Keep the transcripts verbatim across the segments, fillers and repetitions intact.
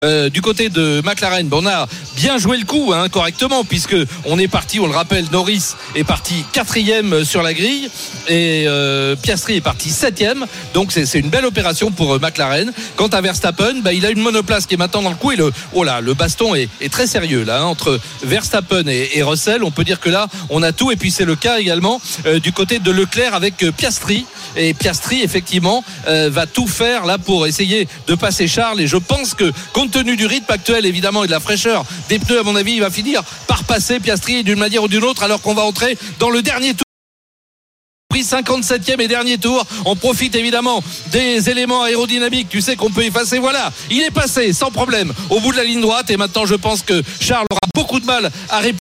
Euh, du côté de McLaren, bon, on a bien joué le coup hein, correctement, puisque on est parti, on le rappelle, Norris est parti quatrième sur la grille et euh, Piastri est parti septième, donc c'est, c'est une belle opération pour euh, McLaren. Quant à Verstappen, bah, il a une monoplace qui est maintenant dans le coup et le, oh là, le baston est, est très sérieux là hein, entre Verstappen et, et Russell. On peut dire que là on a tout, et puis c'est le cas également euh, du côté de Leclerc avec euh, Piastri. Et Piastri effectivement euh, va tout faire là pour essayer de passer Charles, et je pense que compte tenu du rythme actuel évidemment et de la fraîcheur des pneus, à mon avis il va finir par passer Piastri d'une manière ou d'une autre, alors qu'on va entrer dans le dernier tour. cinquante-septième et dernier tour. On profite évidemment des éléments aérodynamiques, tu sais qu'on peut effacer. Voilà, il est passé sans problème au bout de la ligne droite, et maintenant je pense que Charles aura beaucoup de mal à répondre.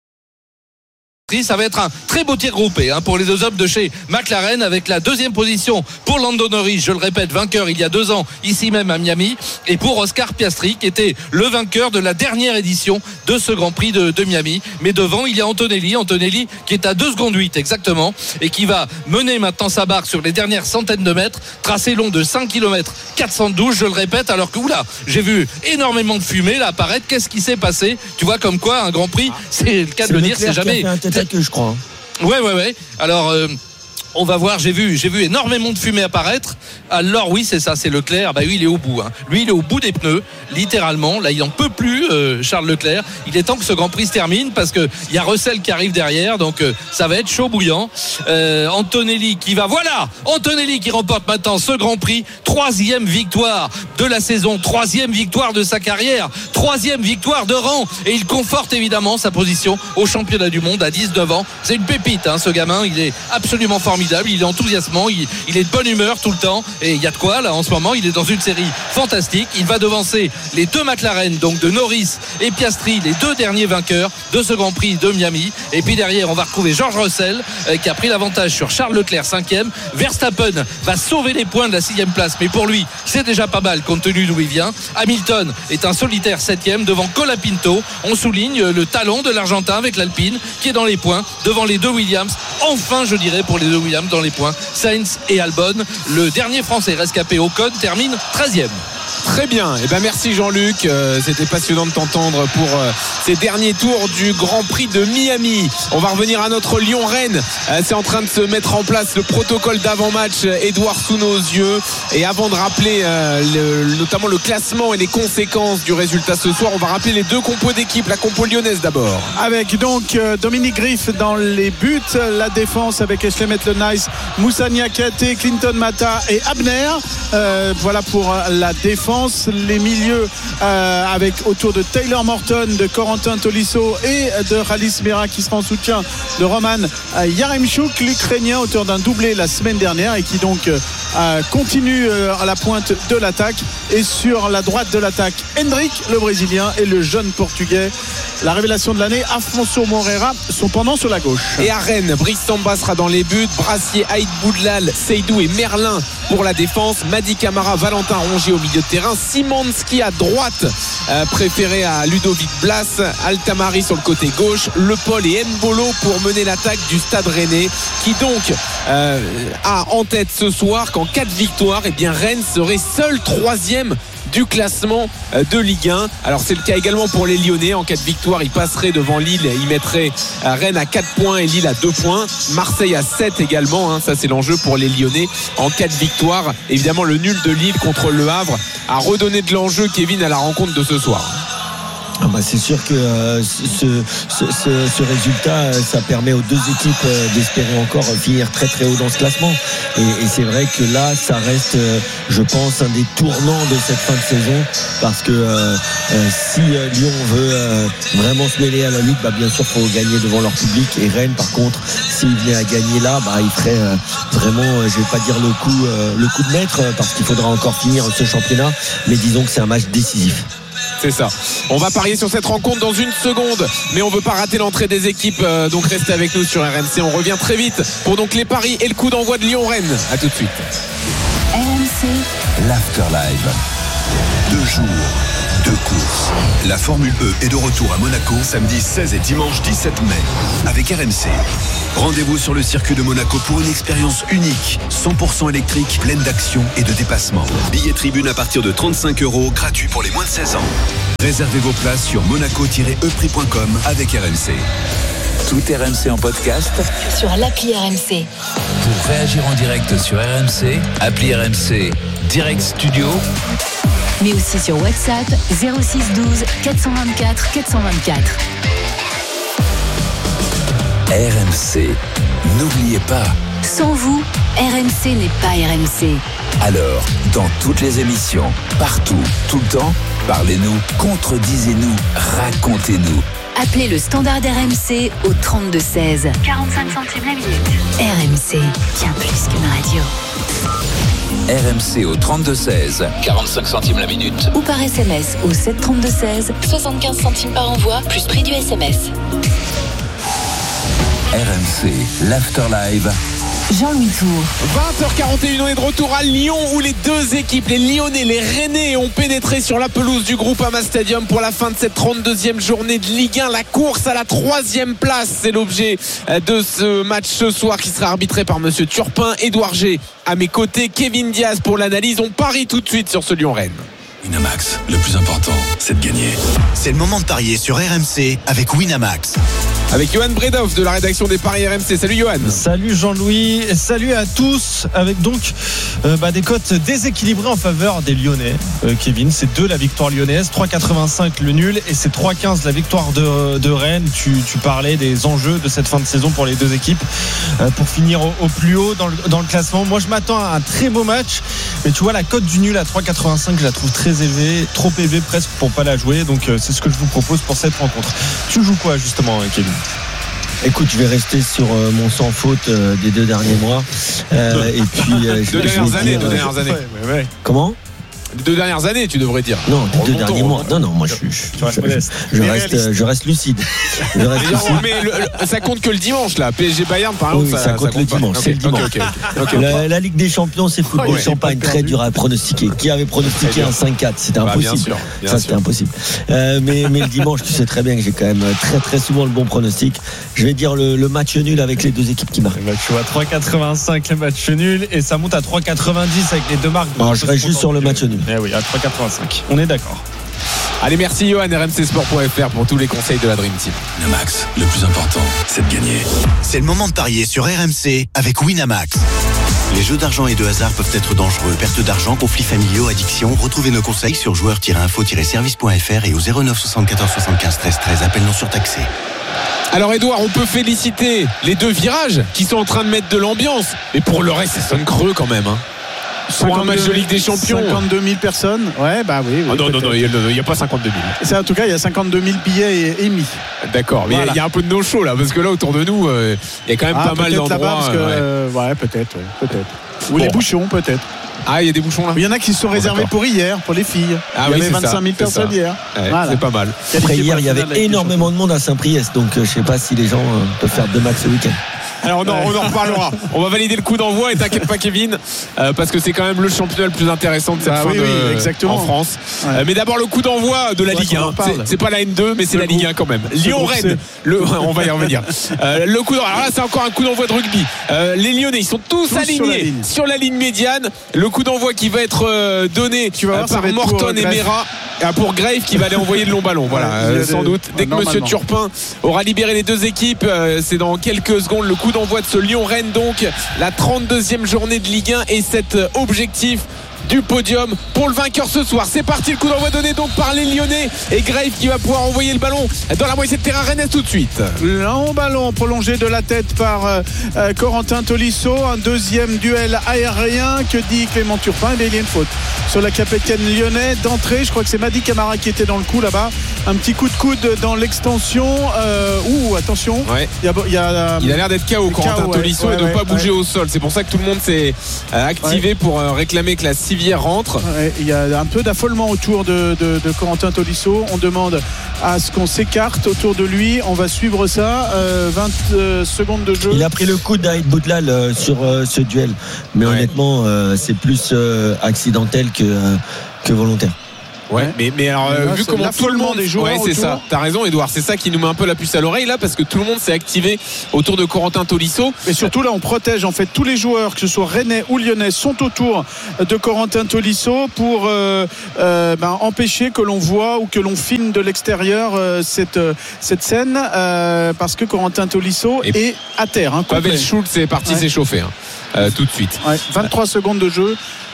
Ça va être un très beau tir groupé hein, pour les deux hommes de chez McLaren, avec la deuxième position pour Lando Norris, je le répète, vainqueur il y a deux ans ici même à Miami, et pour Oscar Piastri qui était le vainqueur de la dernière édition de ce Grand Prix de, de Miami. Mais devant il y a Antonelli Antonelli qui est à deux secondes huit exactement, et qui va mener maintenant sa barque sur les dernières centaines de mètres. Tracé long de cinq kilomètres quatre cent douze, je le répète, alors que oula, j'ai vu énormément de fumée là apparaître. Qu'est-ce qui s'est passé? Tu vois comme quoi un Grand Prix, c'est le cas c'est de le dire, c'est jamais que je crois. Ouais, ouais, ouais. Alors, euh, on va voir. J'ai vu, j'ai vu énormément de fumée apparaître. Alors oui, c'est ça, c'est Leclerc. Bah oui, il est au bout. Hein. Lui, il est au bout des pneus, littéralement. Là, il en peut plus, euh, Charles Leclerc. Il est temps que ce Grand Prix se termine, parce que il y a Russell qui arrive derrière, donc euh, ça va être chaud bouillant. Euh, Antonelli qui va, voilà, Antonelli qui remporte maintenant ce Grand Prix. Troisième victoire de la saison, troisième victoire de sa carrière, troisième victoire de rang, et il conforte évidemment sa position au championnat du monde à dix-neuf ans. C'est une pépite, hein, ce gamin. Il est absolument formidable. Il est enthousiasmant. Il, il est de bonne humeur tout le temps. Et il y a de quoi là en ce moment. Il est dans une série fantastique. Il va devancer les deux McLaren, donc de Norris et Piastri, les deux derniers vainqueurs de ce Grand Prix de Miami. Et puis derrière on va retrouver George Russell euh, qui a pris l'avantage sur Charles Leclerc, cinquième. Verstappen va sauver les points de la sixième place, mais pour lui c'est déjà pas mal compte tenu d'où il vient. Hamilton est un solitaire septième devant Colapinto. On souligne le talent de l'Argentin avec l'Alpine qui est dans les points devant les deux Williams. Enfin je dirais pour les deux Williams dans les points, Sainz et Albon. Le dernier français rescapé, Ocon, termine treizième. Très bien, et eh ben merci Jean-Luc, euh, c'était passionnant de t'entendre pour euh, ces derniers tours du Grand Prix de Miami. On va revenir à notre Lyon-Rennes, euh, c'est en train de se mettre en place le protocole d'avant-match, Edouard sous nos yeux. Et avant de rappeler euh, le, notamment le classement et les conséquences du résultat ce soir, on va rappeler les deux compos d'équipe, la compo lyonnaise d'abord. Avec donc euh, Dominique Griff dans les buts, la défense avec Eshlem Etlenais, Moussa Niakate, Clinton Mata et Abner. Euh, voilà pour euh, la défense. Les milieux euh, avec autour de Taylor Morton, de Corentin Tolisso et de Ralis Mera qui sera en soutien de Roman euh, Yaremchuk, l'Ukrainien, auteur d'un doublé la semaine dernière et qui donc euh, continue euh, à la pointe de l'attaque. Et sur la droite de l'attaque, Hendrick, le Brésilien, et le jeune Portugais, la révélation de l'année, Afonso Moreira, sont pendant sur la gauche. Et à Rennes, Brice Samba sera dans les buts, Brassier, Aïd Boudlal, Seydou et Merlin pour la défense, Madi Camara, Valentin Rongier au milieu de terrain, Simanski à droite, euh, préféré à Ludovic Blas, Altamari sur le côté gauche, Le Paul et Mbolo pour mener l'attaque du Stade Rennais, qui donc euh, a en tête ce soir qu'en cas de victoire, eh bien Rennes serait seul troisième du classement de Ligue un. Alors c'est le cas également pour les Lyonnais. En cas de victoire, ils passeraient devant Lille, ils mettraient Rennes à quatre points et Lille à deux points, Marseille à sept également, hein. Ça c'est l'enjeu pour les Lyonnais en cas de victoire. Évidemment le nul de Lille contre Le Havre a redonné de l'enjeu, Kevin, à la rencontre de ce soir. Ah bah c'est sûr que euh, ce, ce, ce, ce résultat, ça permet aux deux équipes euh, d'espérer encore finir très très haut dans ce classement. Et, et c'est vrai que là, ça reste, euh, je pense, un des tournants de cette fin de saison, parce que euh, euh, si euh, Lyon veut euh, vraiment se mêler à la lutte, bah bien sûr, faut gagner devant leur public. Et Rennes, par contre, s'il venait à gagner là, bah il ferait euh, vraiment, euh, je vais pas dire le coup, euh, le coup de maître, parce qu'il faudra encore finir ce championnat. Mais disons que c'est un match décisif. C'est ça. On va parier sur cette rencontre dans une seconde, mais on veut pas rater l'entrée des équipes, euh, donc restez avec nous sur R M C. On revient très vite pour donc les paris et le coup d'envoi de Lyon-Rennes. À tout de suite. R M C, l'Afterlive. Deux jours, deux courses. La Formule E est de retour à Monaco samedi seize et dimanche dix-sept mai avec R M C. Rendez-vous sur le circuit de Monaco pour une expérience unique, cent pour cent électrique, pleine d'action et de dépassement. Billets tribune à partir de trente-cinq euros, gratuit pour les moins de seize ans. Réservez vos places sur monaco tiret e prix point com avec R M C. Tout R M C en podcast sur l'appli R M C. Pour réagir en direct sur R M C, appli R M C Direct Studio, mais aussi sur WhatsApp zéro six douze quatre cent vingt-quatre quatre cent vingt-quatre. R M C. N'oubliez pas. Sans vous, R M C n'est pas R M C. Alors, dans toutes les émissions, partout, tout le temps, parlez-nous, contredisez-nous, racontez-nous. Appelez le standard R M C au trente-deux seize. quarante-cinq centimes la minute. R M C, bien plus qu'une radio. R M C au trente-deux seize, quarante-cinq centimes la minute. Ou par S M S au sept trente-deux seize, soixante-quinze centimes par envoi, plus prix du S M S. R M C, l'Afterlive. Jean-Louis Tour. vingt heures quarante et une, on est de retour à Lyon où les deux équipes, les Lyonnais, les Rennais, ont pénétré sur la pelouse du Groupama Stadium pour la fin de cette trente-deuxième journée de Ligue un. La course à la troisième place, c'est l'objet de ce match ce soir qui sera arbitré par Monsieur Turpin. Édouard G à mes côtés, Kevin Diaz pour l'analyse. On parie tout de suite sur ce Lyon-Rennes. Winamax, le plus important, c'est de gagner. C'est le moment de parier sur R M C avec Winamax. Avec Johan Bredoff de la rédaction des Paris R M C. Salut Johan. Salut Jean-Louis, salut à tous. Avec donc euh, bah, des cotes déséquilibrées en faveur des Lyonnais. euh, Kevin, c'est deux la victoire lyonnaise, trois virgule quatre-vingt-cinq le nul, et c'est trois virgule quinze la victoire de, de Rennes. tu, tu parlais des enjeux de cette fin de saison pour les deux équipes, euh, pour finir au, au plus haut dans le, dans le classement. Moi je m'attends à un très beau match, mais tu vois la cote du nul à trois virgule quatre-vingt-cinq, je la trouve très élevée, trop élevée presque pour pas la jouer. Donc euh, c'est ce que je vous propose pour cette rencontre. Tu joues quoi justement, Kevin? Écoute, je vais rester sur euh, mon sans faute euh, des deux derniers mois. Euh, et puis, euh, je, Deux je dernières vais années, dire, deux euh, dernières années. Ouais, ouais. Comment? Deux dernières années, tu devrais dire. Non, des deux Remontons, derniers mois. remontons. Non, non, moi je, je, Tu restes je, modeste. je, je Mais reste, réaliste. je reste lucide. Je reste Mais, lucide. mais le- le- ça compte que le dimanche là. P S G Bayern par exemple. Oui, ça compte le pas. dimanche, Ok, c'est le ok, dimanche. ok, ok. Ok. La, la Ligue des Champions, c'est football Ouais, champagne, pas très perdu. dur à pronostiquer. Qui avait pronostiqué Très dur. un cinq quatre? C'était Bah, bien impossible. sûr, bien Ça, sûr. c'était impossible. Euh, mais, mais le dimanche, tu sais très bien que j'ai quand même très très souvent le bon pronostic. Je vais dire le, le match nul avec les deux équipes qui marquent. Eh ben, tu vois trois virgule quatre-vingt-cinq le match nul, et ça monte à trois virgule quatre-vingt-dix avec les deux marques. Alors, je reste juste sur le match nul. Eh oui, à trois virgule quatre-vingt-cinq. On est d'accord. Allez, merci Johan, R M C Sport point F R pour tous les conseils de la Dream Team. Winamax, le plus important, c'est de gagner. C'est le moment de parier sur R M C avec Winamax. Les jeux d'argent et de hasard peuvent être dangereux. Perte d'argent, conflits familiaux, addiction. Retrouvez nos conseils sur joueurs tiret info tiret service point F R et au zéro neuf soixante-quatorze soixante-quinze treize treize. Appel non surtaxé. Alors Edouard, on peut féliciter les deux virages qui sont en train de mettre de l'ambiance. Mais pour le reste, ça sonne creux quand même. Hein. Pour un match de Ligue des Champions. cinquante-deux mille personnes. Ouais, bah oui. oui Ah non, non, peut-être. non, il n'y a pas cinquante-deux mille. C'est, en tout cas, il y a cinquante-deux mille billets émis. D'accord, mais il Voilà. y a un peu de no-show là, parce que là autour de nous, euh, il y a quand même Ah, pas mal peut-être là-bas, d'endroits. parce que, euh, ouais. euh, ouais, peut-être, ouais, peut-être. Ou Bon. les bouchons, peut-être. Ah, il y a des bouchons là. Il y en a qui se sont réservés d'accord. pour hier, pour les filles. Ah il y oui, avait c'est ça, vingt-cinq mille c'est personnes ça. hier. Ouais, Voilà. C'est pas mal. Après, Qualifié hier, pour il y la avait finale de la Ligue des énormément de monde à Saint-Priest. Donc, euh, je sais pas si les gens euh, peuvent faire deux matchs ce week-end. Alors non, on en reparlera. On va valider le coup d'envoi et t'inquiète pas Kevin, euh, parce que c'est quand même le championnat le plus intéressant de cette Ah fin oui, de, oui, exactement. en France. Ouais. Euh, mais d'abord le coup d'envoi de la Ouais, Ligue qu'on en un. parle. C'est, c'est pas la N deux, mais c'est Le la Ligue groupe- un quand même. ce groupe Lyon-Rennes. Le, on va y revenir. Euh, le coup d'envoi. Alors là, c'est encore un coup d'envoi de rugby. Euh, les Lyonnais, ils sont tous, Tous sur alignés la ligne. sur la ligne médiane. Le coup d'envoi qui va être euh, donné Tu vas euh, voir, ça par va être pour, Morton euh, et Grave. Mera. Ah, pour Grave qui va aller envoyer le long ballon. Voilà, Ouais, euh, il y a sans des- doute. Dès que Monsieur normalement. Turpin aura libéré les deux équipes, euh, c'est dans quelques secondes le coup d'envoi de ce Lyon-Rennes, donc la trente-deuxième journée de Ligue un et cet euh, objectif du podium pour le vainqueur ce soir. C'est parti, le coup d'envoi donné donc par les Lyonnais et Grave qui va pouvoir envoyer le ballon dans la moitié de terrain Rennes tout de suite. Long ballon prolongé de la tête par euh, euh, Corentin Tolisso. Un deuxième duel aérien. Que dit Clément Turpin? Eh il y a une faute sur la capitaine lyonnais d'entrée. Je crois que c'est Madi Camara qui était dans le coup là-bas. Un petit coup de coude dans l'extension. Euh, ouh, attention. Ouais. Il y a, il y a, euh, Il a l'air d'être K O, Corentin K O, ouais, Tolisso, ouais, et de ne ouais, pas bouger ouais. au sol. C'est pour ça que tout le monde s'est euh, activé pour euh, réclamer que la civière rentre. Ouais, il y a un peu d'affolement autour de, de, de Corentin Tolisso. On demande à ce qu'on s'écarte autour de lui. On va suivre ça. Euh, vingt euh, secondes de jeu. Il a pris le coup d'Aïd Boudlal euh, sur euh, ce duel. Mais Ouais. honnêtement, euh, c'est plus euh, accidentel que, euh, que volontaire. Ouais, ouais. mais, mais alors, là, vu comment tout le monde des joueurs. Ouais, c'est autour. ça. T'as raison, Edouard. C'est ça qui nous met un peu la puce à l'oreille là, parce que tout le monde s'est activé autour de Corentin Tolisso. Et surtout là, on protège en fait tous les joueurs, que ce soit rennais ou lyonnais, sont autour de Corentin Tolisso pour euh, euh, ben, empêcher que l'on voit ou que l'on filme de l'extérieur euh, cette, euh, cette scène, euh, parce que Corentin Tolisso et est à terre. Hein, Pavel Schultz est parti ouais. s'échauffer hein, euh, tout de suite. Ouais, vingt-trois secondes de jeu.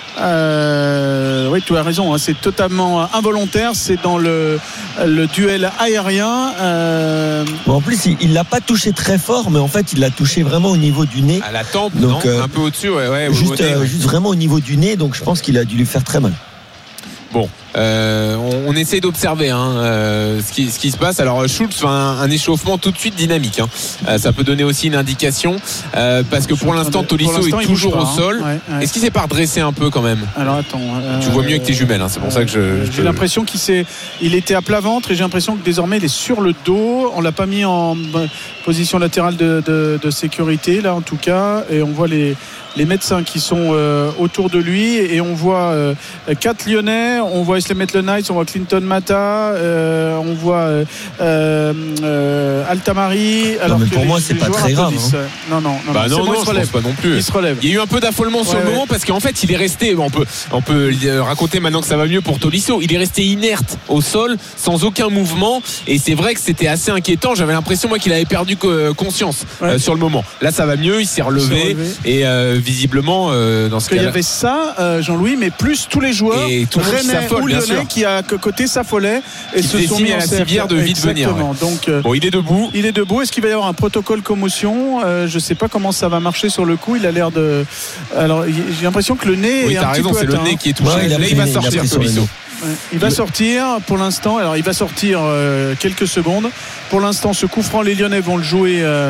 Euh, oui, tu as raison, hein, c'est totalement involontaire, c'est dans le, le duel aérien. Euh... Bon, en plus, il l'a pas touché très fort, mais en fait, il l'a touché vraiment au niveau du nez. À la tempe, donc, non euh, un peu au-dessus, ouais, ouais, juste, au nez, euh, ouais. juste vraiment au niveau du nez, donc je pense qu'il a dû lui faire très mal. Bon, euh, on, on essaie d'observer hein, euh, ce, qui, ce qui se passe. Alors Schultz fait un, un échauffement tout de suite dynamique. Hein. Euh, ça peut donner aussi une indication euh, parce que pour l'instant Tolisso pour l'instant, est toujours pas, au sol. Hein. Ouais, ouais. Est-ce qu'il s'est pas redressé un peu quand même ? Alors attends. Euh, tu vois mieux avec tes jumelles. Hein, c'est pour euh, ça que je. J'ai je... l'impression qu'il s'est, il était à plat ventre et j'ai l'impression que désormais il est sur le dos. On l'a pas mis en position latérale de, de, de sécurité là en tout cas, et on voit les. les médecins qui sont euh, autour de lui et on voit euh, quatre Lyonnais, on voit Eslemet Le Nice, on voit Clinton Mata, euh, on voit euh, euh, Altamari. Alors non, mais que pour les, moi c'est pas très grave hein. non non non, bah non, non, non je pense pas non plus. Il se relève. Il y a eu un peu d'affolement sur ouais, le ouais. moment parce qu'en fait il est resté, on peut, on peut raconter maintenant que ça va mieux pour Tolisso, il est resté inerte au sol sans aucun mouvement et c'est vrai que c'était assez inquiétant. J'avais l'impression moi qu'il avait perdu conscience ouais. euh, sur le moment. Là ça va mieux, il s'est relevé, il s'est relevé. et euh, visiblement euh, dans ce cas-là. Il y avait ça, euh, Jean-Louis, mais plus tous les joueurs et tout rennais ou lyonnais qui à côté s'affolaient et qui se sont mis à la civière de vite venir. Ouais. Donc, euh, bon, il est debout. Il est debout. Est-ce qu'il va y avoir un protocole commotion ? euh, Je ne sais pas comment ça va marcher sur le coup. Il a l'air de. Alors, j'ai l'impression que le nez oui, est un raison, petit peu c'est atteint. le nez qui est touché. Ouais, il Là, il va sortir, Tolisso. Ouais. Il va sortir pour l'instant. Alors, il va sortir euh, quelques secondes. Pour l'instant, ce coup franc, les Lyonnais vont le jouer euh,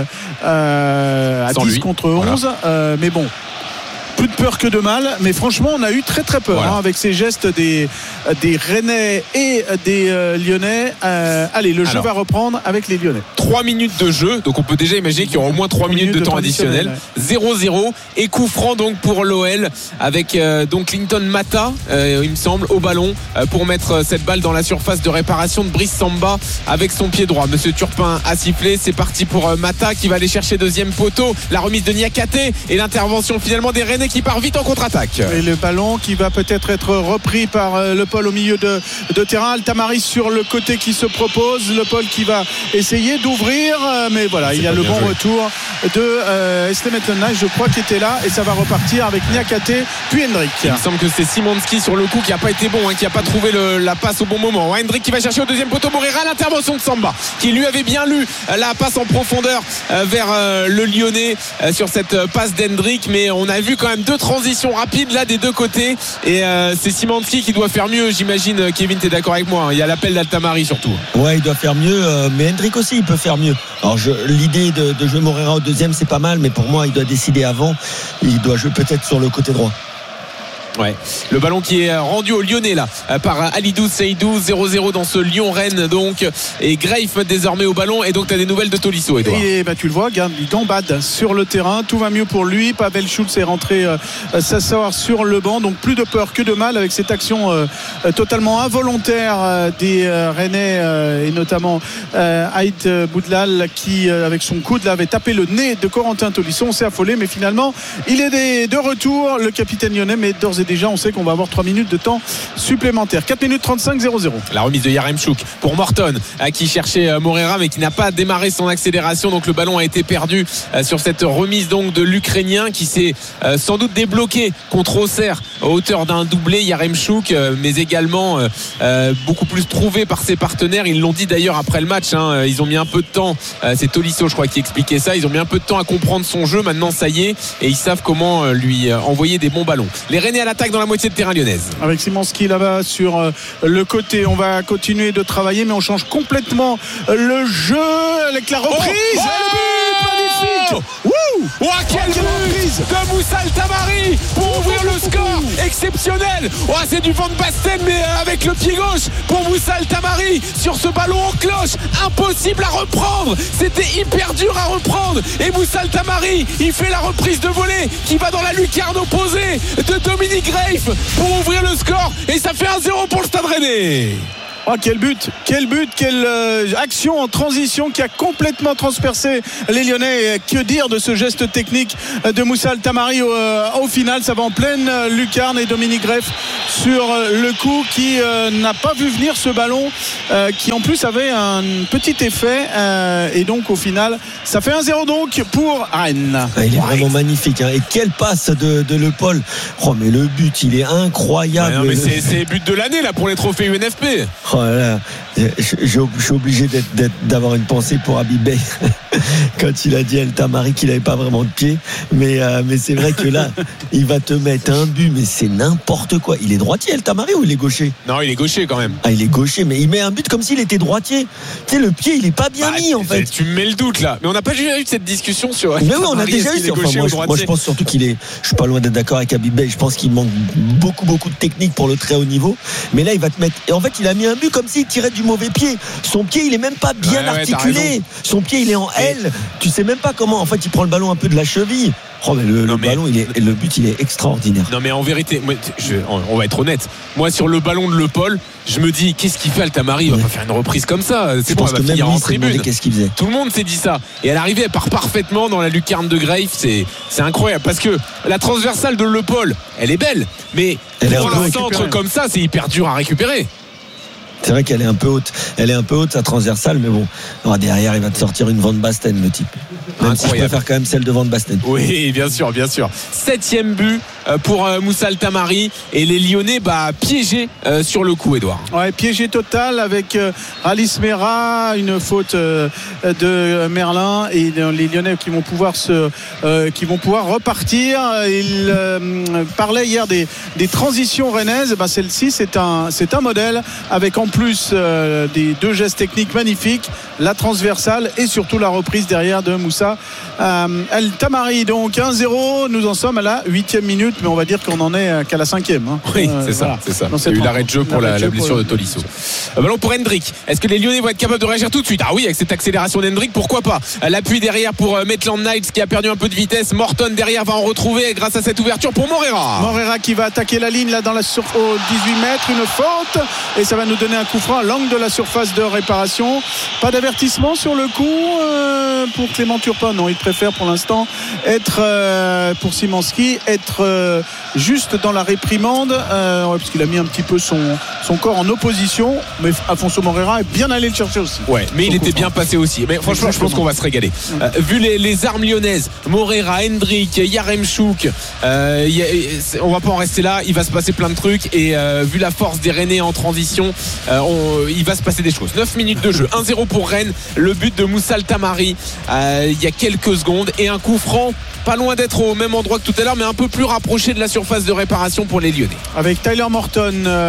euh, à Sans dix lui. contre onze. Voilà. Euh, mais bon. Plus de peur que de mal, mais franchement on a eu très très peur voilà. hein, avec ces gestes des, des Rennais et des euh, Lyonnais. Euh, allez, le Alors, jeu va reprendre avec les Lyonnais. trois minutes de jeu, donc on peut déjà imaginer qu'il y aura au moins trois minutes, minutes de, de temps additionnel. zéro zéro et coup franc donc pour l'O L avec euh, donc Clinton Mata, euh, il me semble, au ballon euh, pour mettre cette balle dans la surface de réparation de Brice Samba avec son pied droit. Monsieur Turpin a sifflé, c'est parti pour euh, Mata qui va aller chercher deuxième poteau, la remise de Niakate et l'intervention finalement des Rennais qui part vite en contre-attaque. Et le ballon qui va peut-être être repris par Le Paul au milieu de, de terrain. Altamari sur le côté qui se propose. Le Paul qui va essayer d'ouvrir. Mais voilà, c'est il y a le bon joué. retour de euh, Eslemet Le Nice, je crois, qui était là. Et ça va repartir avec Niakate puis Hendrik. Il me semble que c'est Simonski sur le coup qui n'a pas été bon, hein, qui n'a pas trouvé le, la passe au bon moment. Hendrik qui va chercher au deuxième poteau. Moreira, l'intervention de Samba qui lui avait bien lu la passe en profondeur euh, vers euh, le Lyonnais euh, sur cette euh, passe d'Hendrik. Mais on a vu quand même deux transitions rapides là des deux côtés et euh, c'est Simonski qui doit faire mieux, j'imagine. Kevin, t'es d'accord avec moi hein. Il y a l'appel d'Altamari surtout. Ouais, il doit faire mieux, euh, mais Hendrik aussi il peut faire mieux. Alors je, l'idée de, de jouer Moreira au deuxième c'est pas mal, mais pour moi il doit décider avant, il doit jouer peut-être sur le côté droit. Ouais. Le ballon qui est rendu au Lyonnais là par Alidou Seydou. Zéro zéro dans ce Lyon-Rennes donc, et Greif désormais au ballon. Et donc tu as des nouvelles de Tolisso, Edouard. Et bah, tu le vois, regarde, il gambade sur le terrain, tout va mieux pour lui. Pavel Schultz est rentré euh, s'asseoir sur le banc, donc plus de peur que de mal avec cette action euh, totalement involontaire euh, des euh, Rennais euh, et notamment euh, Aït Boudlal qui euh, avec son coude là avait tapé le nez de Corentin Tolisso. On s'est affolé, mais finalement il est de retour, le capitaine lyonnais. Mais d'ores et déjà on sait qu'on va avoir trois minutes de temps supplémentaire. Quatre minutes trente-cinq, zéro zéro. La remise de Yaremchuk pour Morton qui cherchait Moreira mais qui n'a pas démarré son accélération, donc le ballon a été perdu sur cette remise donc de l'Ukrainien qui s'est sans doute débloqué contre Auxerre à hauteur d'un doublé. Yaremchuk mais également beaucoup plus trouvé par ses partenaires, ils l'ont dit d'ailleurs après le match hein. Ils ont mis un peu de temps, c'est Tolisso je crois qui expliquait ça, ils ont mis un peu de temps à comprendre son jeu. Maintenant ça y est, et ils savent comment lui envoyer des bons ballons. Les Rennais à l'attaque dans la moitié de terrain lyonnaise. Avec Simonski là-bas sur euh, le côté, on va continuer de travailler, mais on change complètement le jeu avec la reprise. Oh, oh, le but magnifique. Wouh, Oh, quelle reprise de Moussa El Tamari pour ouvrir le score exceptionnel. Oh, c'est du Van Basten mais avec le pied gauche pour Moussa El Tamari sur ce ballon en cloche, impossible à reprendre, c'était hyper dur à reprendre et Moussa El Tamari il fait la reprise de volée qui va dans la lucarne opposée de Dominique Graeff pour ouvrir le score et ça fait un zéro pour le Stade Rennais. Oh, quel but, quel but, quelle euh, action en transition qui a complètement transpercé les Lyonnais. Et que dire de ce geste technique de Moussa El Tamari au, euh, au final, ça va en pleine euh, lucarne et Dominique Graeff sur euh, le coup qui euh, n'a pas vu venir ce ballon euh, qui en plus avait un petit effet euh, et donc au final ça fait un zéro donc pour Rennes. Ah, il est vraiment magnifique hein. Et quelle passe de, de Le Paul. Oh mais le but il est incroyable. Ouais, non, mais c'est, c'est le but de l'année là pour les trophées U N F P. Oh là, je, je, je suis obligé d'être, d'être, d'avoir une pensée pour Habib Beye quand il a dit El Tamari qu'il n'avait pas vraiment de pied, mais, euh, mais c'est vrai que là il va te mettre un but, mais c'est n'importe quoi. Il est droitier El Tamari ou il est gaucher? Non, il est gaucher quand même. Ah, il est gaucher, mais il met un but comme s'il était droitier. Tu sais, le pied il est pas bien bah, mis en fait. Tu me mets le doute là, mais on n'a pas déjà eu cette discussion sur. Mais oui, on a déjà eu. Enfin, moi, je, moi je pense surtout qu'il est. Je suis pas loin d'être d'accord avec Habib Beye. Je pense qu'il manque beaucoup beaucoup de technique pour le très haut niveau. Mais là il va te mettre. Et en fait il a mis un but comme s'il tirait du mauvais pied. Son pied il est même pas bien ouais, articulé. Ouais, son pied il est en L. Et... Tu sais même pas comment. En fait il prend le ballon un peu de la cheville. Oh mais le, le mais... ballon il est, le but il est extraordinaire. Non mais en vérité, moi, je, on va être honnête. Moi sur le ballon de Le Paul, je me dis qu'est-ce qu'il fait El Tamari? Il va ouais. pas faire une reprise comme ça. C'est je bon, pense elle va que finir même en tribune. Qu'est-ce qu'il faisait? Tout le monde s'est dit ça. Et à l'arrivée, elle part parfaitement dans la lucarne de Graeff. C'est, c'est incroyable parce que la transversale de Le Paul, elle est belle, mais elle pour un centre comme ça, c'est hyper dur à récupérer. C'est vrai qu'elle est un peu haute. Elle est un peu haute, sa transversale, mais bon. Alors derrière, il va te sortir une Van Basten, le type. Même incroyable. Si je préfère quand même celle de Van Basten. Oui, bien sûr, bien sûr. Septième but pour Moussa El Tamari et les Lyonnais bah, piégés sur le coup, Edouard. Ouais, piégé total avec Alice Mera, une faute de Merlin et les Lyonnais qui vont pouvoir se, euh, qui vont pouvoir repartir. Il euh, parlait hier des, des transitions rennaises. Bah, celle-ci, c'est un, c'est un modèle avec en plus euh, des deux gestes techniques magnifiques, la transversale et surtout la reprise derrière de Moussa euh, El Tamari. Donc un zéro, nous en sommes à la huitième minute, mais on va dire qu'on en est qu'à la cinquième hein. Oui euh, c'est ça, voilà. c'est ça. Il y a eu l'arrêt de jeu pour la, la blessure pour... de Tolisso. euh, Ballon pour Hendrick. Est-ce que les Lyonnais vont être capables de réagir tout de suite? Ah oui, avec cette accélération d'Hendrick, pourquoi pas. L'appui derrière pour euh, Maitland Niles qui a perdu un peu de vitesse. Morton derrière va en retrouver grâce à cette ouverture pour Morera. Morera qui va attaquer la ligne là dans la sur... au dix-huit mètres, une faute et ça va nous donner un coup franc à l'angle de la surface de réparation. Pas d'avertissement sur le coup euh, pour Clément Turpin. Non, il préfère pour l'instant être euh, pour Szymanski être euh, juste dans la réprimande euh, ouais, parce qu'il a mis un petit peu son, son corps en opposition, mais Afonso Morera est bien allé le chercher aussi. Ouais, mais il était bien passé aussi. Mais franchement, exactement. Je pense qu'on va se régaler. Mmh. Euh, vu les, les armes lyonnaises, Morera, Hendrick, Yaremchuk, euh, y a, on va pas en rester là. Il va se passer plein de trucs et euh, vu la force des Rennais en transition, euh, on, il va se passer des choses. neuf minutes de jeu, un zéro pour Rennes. Le but de Moussa El Tamari euh, il y a quelques secondes et un coup franc pas loin d'être au même endroit que tout à l'heure, mais un peu plus rapproché de la surface de réparation pour les Lyonnais. Avec Tyler Morton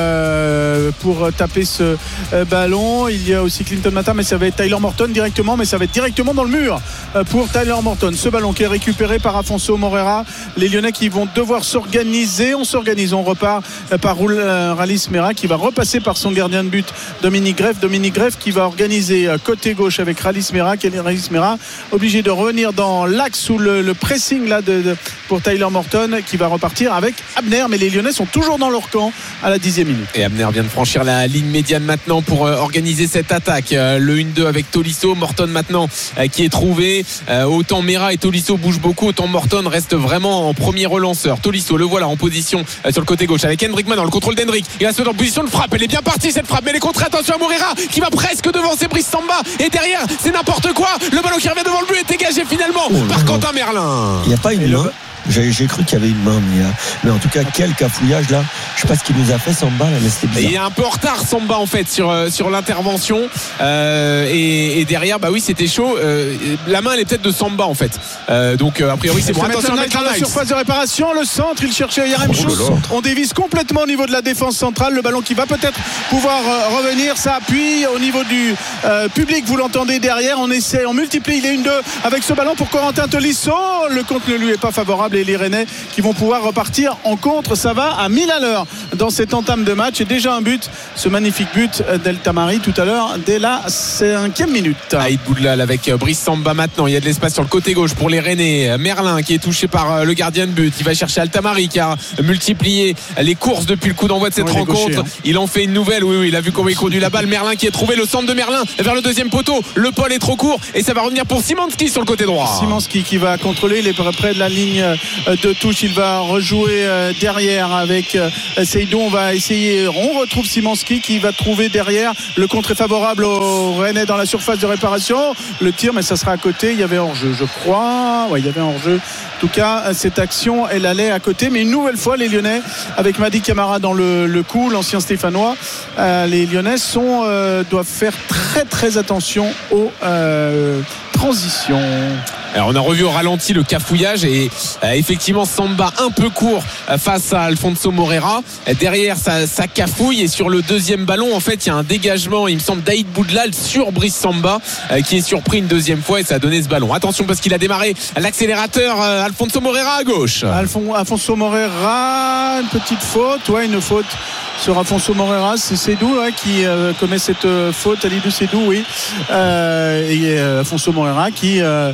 euh, pour taper ce euh, ballon. Il y a aussi Clinton Mata, mais ça va être Tyler Morton directement, mais ça va être directement dans le mur euh, pour Tyler Morton. Ce ballon qui est récupéré par Afonso Morera. Les Lyonnais qui vont devoir s'organiser. On s'organise, on repart euh, par euh, Alice Mera qui va repasser par son gardien de but Dominique Graeff. Dominique Graeff qui va organiser euh, côté gauche avec Alice Mera. Alice Mera obligé de revenir dans l'axe sous le, le pressing là de, de, pour Tyler Morton qui va repartir avec Abner, mais les Lyonnais sont toujours dans leur camp à la dixième minute. Et Abner vient de franchir la ligne médiane maintenant pour euh, organiser cette attaque. Euh, le un deux avec Tolisso, Morton maintenant euh, qui est trouvé. Euh, autant Mera et Tolisso bougent beaucoup, autant Morton reste vraiment en premier relanceur. Tolisso, le voilà en position euh, sur le côté gauche avec Hendrick maintenant, le contrôle d'Hendrick. Il va se mettre en position de frappe. Elle est bien partie cette frappe, mais elle est contrée. Attention à Morera qui va presque devancer Brice Samba. Et derrière, c'est n'importe quoi. Le ballon qui revient devant le but est dégagé finalement oh, par Quentin Merlin. Il n'y a pas une main. J'ai, j'ai cru qu'il y avait une main, mais, euh, mais en tout cas, quel cafouillage là. Je sais pas ce qu'il nous a fait Samba là, mais c'était bizarre. Il est un peu en retard Samba en fait sur, sur l'intervention euh, et, et derrière, bah oui, c'était chaud. Euh, la main elle est peut-être de Samba en fait. Euh, donc a priori c'est bon. Attention à mettre la surface de réparation, le centre, il cherchait Yaremchuk. Oh, on dévisse complètement au niveau de la défense centrale. Le ballon qui va peut-être pouvoir euh, revenir. Ça appuie au niveau du euh, public. Vous l'entendez derrière. On essaie, on multiplie les une deux avec ce ballon pour Corentin Tolisso. Le compte ne lui est pas favorable et les Rennais qui vont pouvoir repartir en contre. Ça va à mille à l'heure dans cette entame de match. Et déjà un but, ce magnifique but d'El Tamari tout à l'heure dès la cinquième minute. Aïd Boudlal avec Brice Samba maintenant. Il y a de l'espace sur le côté gauche pour les Rennais. Merlin qui est touché par le gardien de but. Il va chercher Al Tamari qui a multiplié les courses depuis le coup d'envoi de cette oui, rencontre. Gaucher, hein. Il en fait une nouvelle. Oui, oui, il a vu comment il conduit la balle. Merlin qui est trouvé, le centre de Merlin vers le deuxième poteau. Le Paul est trop court et ça va revenir pour Szymanski sur le côté droit. Szymanski qui va contrôler. Il est près de la ligne de touche. Il va rejouer derrière avec Seydou. On va essayer. On retrouve Szymanski qui va trouver derrière. Le contre est favorable aux Rennais dans la surface de réparation. Le tir, mais ça sera à côté. Il y avait hors-jeu, je crois. Ouais, il y avait hors-jeu. En tout cas, cette action, elle allait à côté. Mais une nouvelle fois, les Lyonnais, avec Mady Camara dans le, le coup, l'ancien Stéphanois, euh, les Lyonnais sont, euh, doivent faire très très attention aux euh, transitions. Alors on a revu au ralenti le cafouillage et euh, effectivement Samba un peu court euh, face à Alfonso Moreira. Euh, derrière ça, ça cafouille et sur le deuxième ballon en fait il y a un dégagement, il me semble, d'Aïd Boudlal sur Brice Samba euh, qui est surpris une deuxième fois et ça a donné ce ballon. Attention parce qu'il a démarré l'accélérateur euh, Alfonso Moreira à gauche. Alfon, Alfonso Moreira, une petite faute, ouais une faute sur Alfonso Moreira, c'est Seydou ouais, qui euh, commet cette euh, faute, Alidou Seydou, oui. Euh, et euh, Alfonso Moreira qui euh,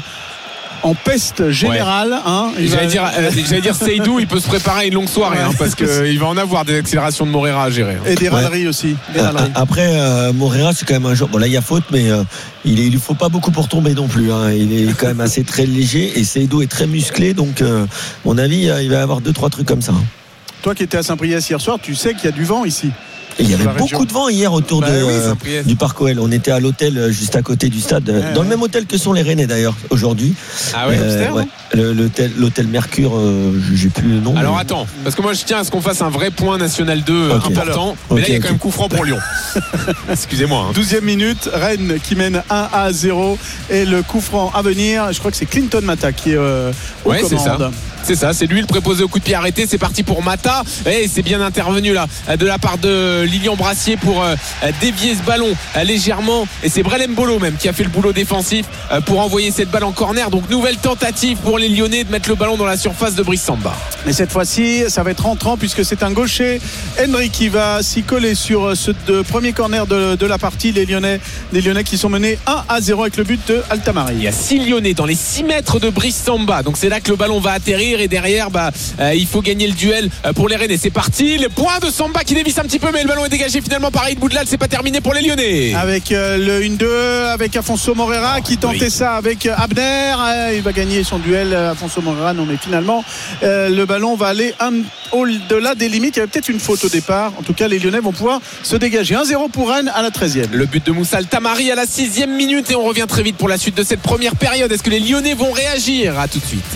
en peste générale ouais. hein, j'allais, va... dire, euh, j'allais dire Seydou il peut se préparer à une longue soirée ouais. hein, parce qu'il va en avoir des accélérations de Moreira à gérer hein. Et des râleries ouais. aussi des râleries. Après euh, Moreira c'est quand même un joueur, bon là il y a faute mais euh, il ne lui faut pas beaucoup pour tomber non plus hein. Il est quand même assez très léger et Seydou est très musclé donc euh, à mon avis il va y avoir deux trois trucs comme ça hein. Toi qui étais à Saint-Priest hier soir tu sais qu'il y a du vent ici. Et il y avait beaucoup région. de vent hier autour bah de, oui, euh, du Parc O L. On était à l'hôtel juste à côté du stade, ouais, dans ouais. le même hôtel que sont les Rennais d'ailleurs aujourd'hui. Ah ouais, euh, ouais. Le, l'hôtel, l'hôtel Mercure, euh, j'ai plus le nom. Alors mais... attends, parce que moi je tiens à ce qu'on fasse un vrai point National deux okay. important. Mais okay, là il y a okay. quand même coup franc pour Lyon. Excusez-moi. Hein. douzième minute, Rennes qui mène un à zéro et le coup franc à venir. Je crois que c'est Clinton Mata qui est euh, aux ouais, commandes. C'est ça. C'est ça, c'est lui le préposé au coup de pied arrêté. C'est parti pour Mata. Et c'est bien intervenu là de la part de Lilian Brassier pour euh, dévier ce ballon euh, légèrement. Et c'est Brelem Bolo même qui a fait le boulot défensif euh, pour envoyer cette balle en corner. Donc nouvelle tentative pour les Lyonnais de mettre le ballon dans la surface de Brice Samba. Mais cette fois-ci, ça va être rentrant puisque c'est un gaucher, Henry, qui va s'y coller sur ce de premier corner de, de la partie. Les Lyonnais, les Lyonnais qui sont menés un à zéro avec le but de Al Tamari. Il y a six Lyonnais dans les six mètres de Brice Samba. Donc c'est là que le ballon va atterrir. Et derrière bah, euh, il faut gagner le duel pour les Rennais. C'est parti, le point de Samba qui dévisse un petit peu mais le ballon est dégagé finalement par Aïd Boudlal. C'est pas terminé pour les Lyonnais avec euh, le un deux avec Alfonso Moreira qui tentait oui. ça avec Abner. Euh, il va gagner son duel Alfonso Moreira. Non mais finalement euh, le ballon va aller un, au-delà des limites. Il y avait peut-être une faute au départ. En tout cas les Lyonnais vont pouvoir se dégager. un zéro pour Rennes à la treizième. Le but de Moussa Al Tamari à la sixième minute et on revient très vite pour la suite de cette première période. Est-ce que les Lyonnais vont réagir? À tout de suite.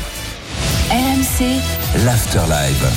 R M C l'Afterlive.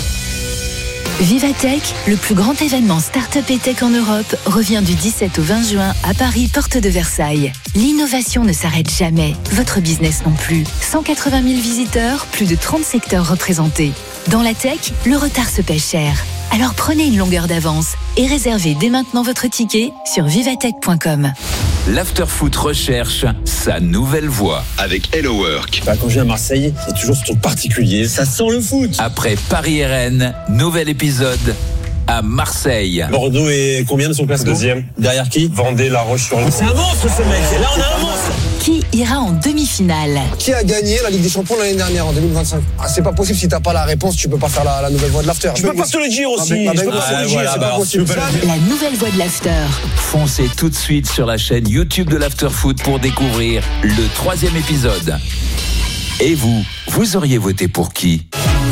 Vivatech, le plus grand événement start-up et tech en Europe, revient du dix-sept au vingt juin à Paris, porte de Versailles. L'innovation ne s'arrête jamais, votre business non plus. cent quatre-vingt mille visiteurs, plus de trente secteurs représentés. Dans la tech, le retard se paie cher. Alors prenez une longueur d'avance et réservez dès maintenant votre ticket sur vivatech point com. L'Afterfoot recherche sa nouvelle voix avec Hello Work. Bah, quand je viens à Marseille, c'est toujours ce truc particulier. Ça sent le foot. Après Paris R N, nouvel épisode à Marseille. Bordeaux est combien de son classement? Deuxième. Derrière qui? Vendée, La Roche-sur-Yon. C'est un monstre ce mec. Là on a un monstre. Qui ira en demi-finale? Qui a gagné la Ligue des Champions l'année dernière en deux mille vingt-cinq? Ah, c'est pas possible, si t'as pas la réponse, tu peux pas faire la, la nouvelle voix de l'after. Je peux pas te le dire aussi. Ah, je peux pas te le dire, c'est pas possible. La nouvelle voix de l'after. Foncez tout de suite sur la chaîne YouTube de l'Afterfoot pour découvrir le troisième épisode. Et vous, vous auriez voté pour qui?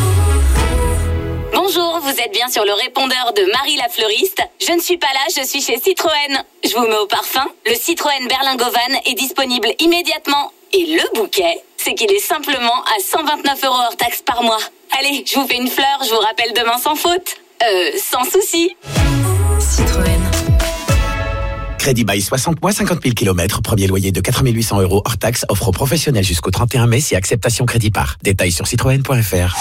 Bonjour, vous êtes bien sur le répondeur de Marie la fleuriste. Je ne suis pas là, je suis chez Citroën. Je vous mets au parfum. Le Citroën Berlingovan est disponible immédiatement. Et le bouquet, c'est qu'il est simplement à cent vingt-neuf euros hors taxe par mois. Allez, je vous fais une fleur, je vous rappelle demain sans faute. Euh, sans souci. Citroën. Crédit bail soixante mois, cinquante mille kilomètres. Premier loyer de quatre mille huit cents euros hors taxe. Offre aux professionnels jusqu'au trente et un mai si acceptation crédit par. Détails sur citroën point f r.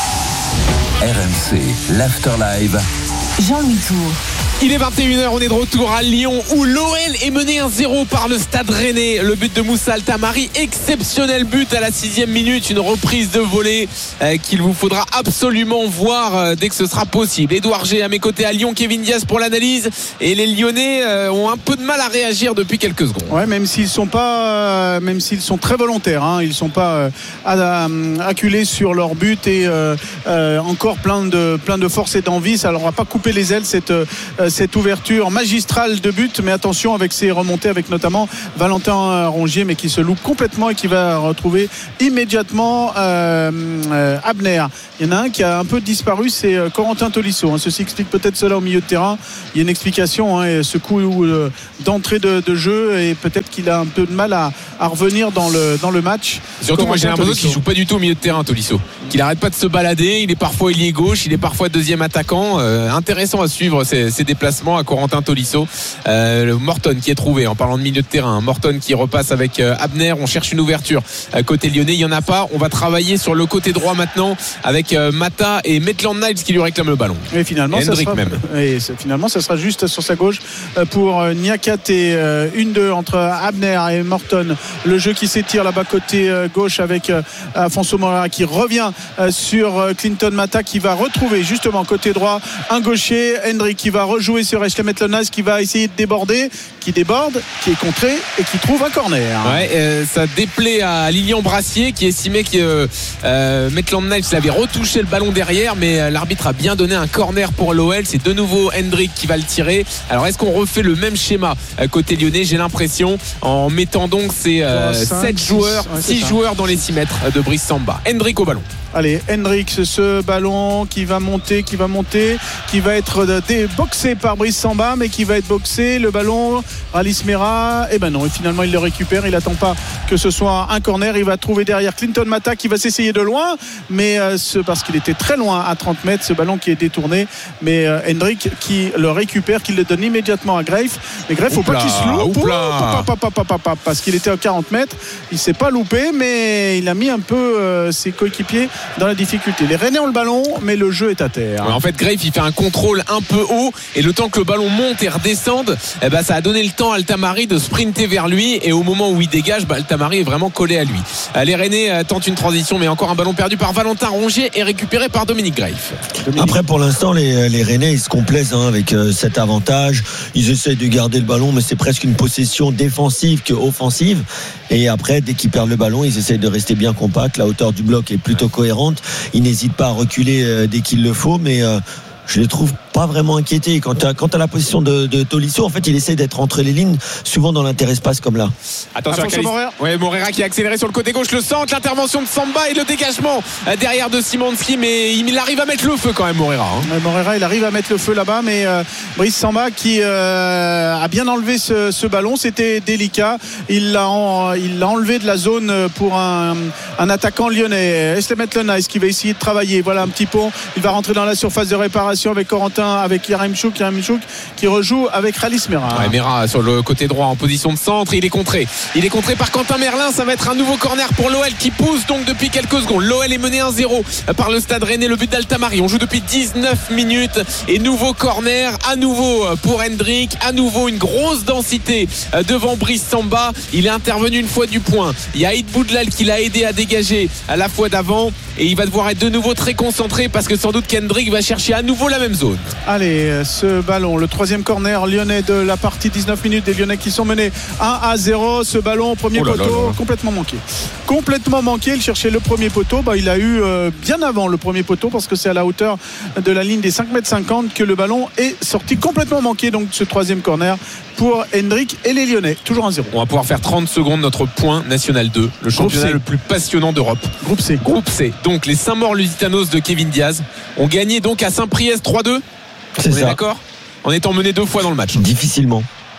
R M C, l'Afterlive. Jean-Louis Tour. Il est vingt et une heures, on est de retour à Lyon où l'O L est mené un zéro par le Stade Rennais. Le but de Moussa Altamari, exceptionnel but à la sixième minute, une reprise de volée euh, qu'il vous faudra absolument voir euh, dès que ce sera possible. Édouard G à mes côtés à Lyon, Kevin Diaz pour l'analyse, et les Lyonnais euh, ont un peu de mal à réagir depuis quelques secondes. Ouais, même s'ils sont pas, euh, même s'ils sont très volontaires, hein, ils sont pas euh, à, à, acculés sur leur but et euh, euh, encore plein de plein de force et d'envie. Ça leur a pas coupé les ailes cette euh, cette ouverture magistrale de but, mais attention avec ses remontées avec notamment Valentin Rongier, mais qui se loupe complètement et qui va retrouver immédiatement euh, euh, Abner. Il y en a un qui a un peu disparu, c'est euh, Corentin Tolisso, hein. Ceci explique peut-être cela au milieu de terrain. Il y a une explication, hein, ce coup euh, d'entrée de, de jeu, et peut-être qu'il a un peu de mal à, à revenir dans le, dans le match. Surtout Corentin, moi j'ai l'impression qu'il joue pas du tout au milieu de terrain, Tolisso, qu'il arrête pas de se balader. Il est parfois ailier gauche, il est parfois deuxième attaquant. euh, intéressant à suivre ces, ces déplacements à Corentin Tolisso. euh, le Morton qui est trouvé en parlant de milieu de terrain, Morton qui repasse avec euh, Abner. On cherche une ouverture euh, côté lyonnais, il y en a pas. On va travailler sur le côté droit maintenant avec euh, Mata et Maitland Niles qui lui réclament le ballon, et finalement, et ça Hendrick sera, même. et finalement ça sera juste sur sa gauche pour Niakate, et une deux entre Abner et Morton. Le jeu qui s'étire là-bas côté gauche avec Afonso Moreira qui revient sur Clinton Mata, qui va retrouver justement côté droit un gaucher, Hendrick, qui va rejouer sur Eshlem Etlenaz, qui va essayer de déborder, qui déborde, qui est contré et qui trouve un corner. Ouais, euh, ça déplaît à Lilian Brassier qui estimait que euh, Maitland Niles avait retouché le ballon derrière, mais euh, l'arbitre a bien donné un corner pour l'O L. C'est de nouveau Hendrick qui va le tirer. Alors est-ce qu'on refait le même schéma euh, côté lyonnais? J'ai l'impression, en mettant donc ces euh, sept joueurs, ouais, six joueurs dans les six mètres de Brice Samba. Hendrick au ballon. Allez, Hendrick, ce ballon qui va monter, qui va monter, qui va être boxé par Brice Samba, mais qui va être boxé. Le ballon, Alice Mera, et ben non, et finalement il le récupère. Il n'attend pas que ce soit un corner. Il va trouver derrière Clinton Mata qui va s'essayer de loin, mais euh, ce, parce qu'il était très loin à trente mètres, ce ballon qui est détourné. Mais euh, Hendrick qui le récupère, qui le donne immédiatement à Greif. Mais Greif, faut pas qu'il se loupe, oh, pa, pa, pa, pa, pa, parce qu'il était à quarante mètres. Il s'est pas loupé, mais il a mis un peu euh, ses coéquipiers dans la difficulté. Les Rennais ont le ballon, mais le jeu est à terre. Ouais, en fait, Greif il fait un contrôle un peu haut, et le temps que le ballon monte et redescende, eh ben, ça a donné le temps à Altamari de sprinter vers lui, et au moment où il dégage, bah, Altamari est vraiment collé à lui. Les Rennais euh, tentent une transition, mais encore un ballon perdu par Valentin Rongier et récupéré par Dominique Greif. Dominique. Après, pour l'instant, les, les Rennais ils se complaisent hein, avec euh, cet avantage. Ils essayent de garder le ballon, mais c'est presque une possession défensive que offensive. Et après, dès qu'ils perdent le ballon, ils essayent de rester bien compacts. La hauteur du bloc est plutôt cohérente. Ils n'hésitent pas à reculer euh, dès qu'il le faut, mais euh, je les trouve pas vraiment inquiétés. Quant à, quant à la position de, de Tolisso, en fait, il essaie d'être entre les lignes, souvent dans l'interespace comme là. Attention à Moreira. Ouais, Moreira qui a accéléré sur le côté gauche, le centre, l'intervention de Samba et le dégagement derrière de Simonski, mais il arrive à mettre le feu quand même, Moreira. Hein. Ouais, Moreira, il arrive à mettre le feu là-bas, mais euh, Brice Samba qui euh, a bien enlevé ce, ce ballon, c'était délicat. Il l'a, en, il l'a enlevé de la zone pour un, un attaquant lyonnais. Estlem Etlenaz qui va essayer de travailler. Voilà un petit pont. Il va rentrer dans la surface de réparation avec Corentin, avec Yaremchuk, Yaremchuk qui rejoue avec Khalis Mera. Ouais, Mera sur le côté droit en position de centre, il est contré. Il est contré par Quentin Merlin, ça va être un nouveau corner pour l'O L qui pousse donc depuis quelques secondes. L'O L est mené un zéro par le Stade Rennais, le but d'Altamari. On joue depuis dix-neuf minutes et nouveau corner à nouveau pour Hendrick, à nouveau une grosse densité devant Brice Samba. Il est intervenu une fois du point. Il y a Aïd Boudlal qui l'a aidé à dégager à la fois d'avant, et il va devoir être de nouveau très concentré parce que sans doute qu'Hendrick va chercher à nouveau la même zone. Allez, ce ballon, le troisième corner lyonnais de la partie, dix-neuf minutes, des Lyonnais qui sont menés un à zéro. Ce ballon au premier oh là poteau là là. complètement manqué complètement manqué. Il cherchait le premier poteau, bah, il a eu euh, bien avant le premier poteau, parce que c'est à la hauteur de la ligne des cinq mètres cinquante que le ballon est sorti complètement manqué. Donc ce troisième corner pour Hendrick et les Lyonnais, toujours un zéro. On va pouvoir faire trente secondes notre point national deux, le championnat le plus passionnant d'Europe. Groupe C. Groupe C. Donc les Saint-Maur-Lusitanos de Kevin Diaz ont gagné donc à Saint-Priest trois deux. C'est On ça. est d'accord ? En étant mené deux fois dans le match. Difficilement.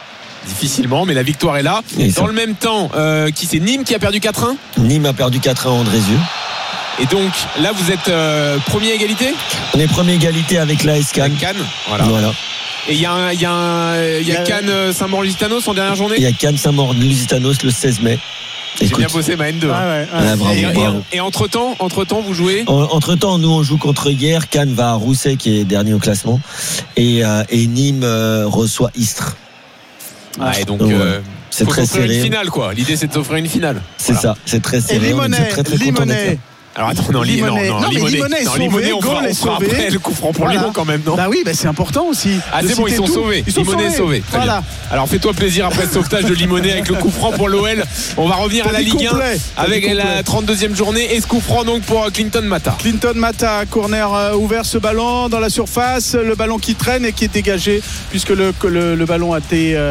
difficilement, mais la victoire est là. Et dans ça. Le même temps, euh, qui c'est Nîmes qui a perdu quatre un. Nîmes a perdu quatre un à Andrézieux. Et donc là vous êtes euh, premier égalité. On est premier égalité avec l'A S Cannes. Cannes, voilà. voilà. Et il y a, un, y a, un, y a Cannes Saint-Maur-Lusitanos en dernière journée. Il y a Cannes Saint-Maur-Lusitanos le seize mai. J'ai Écoute. bien bossé ma N deux. Ah ouais, ah, bravo, et, bravo. et, et entre temps, entre temps, vous jouez. Entre temps, nous on joue contre hier. Cannes va à Rousset qui est dernier au classement, et, euh, et Nîmes euh, reçoit Istres. Ah, et donc. donc euh, c'est faut très serré. Une finale quoi. L'idée c'est de s'offrir une finale. C'est voilà. ça. C'est très serré. Et Limonet, très, très Limonet. Alors attends, non, Limonet, non, non, Limonet, Limonet, non, Limonet on fera, on fera après le coup franc pour voilà. Lyon quand même, non? Bah oui, bah c'est important aussi. Ah c'est bon, ils sont tout. sauvés. Ils sont Limonet est sauvé. Très voilà. bien. Alors fais-toi plaisir après le sauvetage de Limonet avec le coup franc pour l'O L. On va revenir T'as à la Ligue complet. un avec la trente-deuxième journée et ce coup franc donc pour Clinton Mata. Clinton Mata, corner euh, ouvert, ce ballon dans la surface, le ballon qui traîne et qui est dégagé puisque le, le, le ballon a été euh,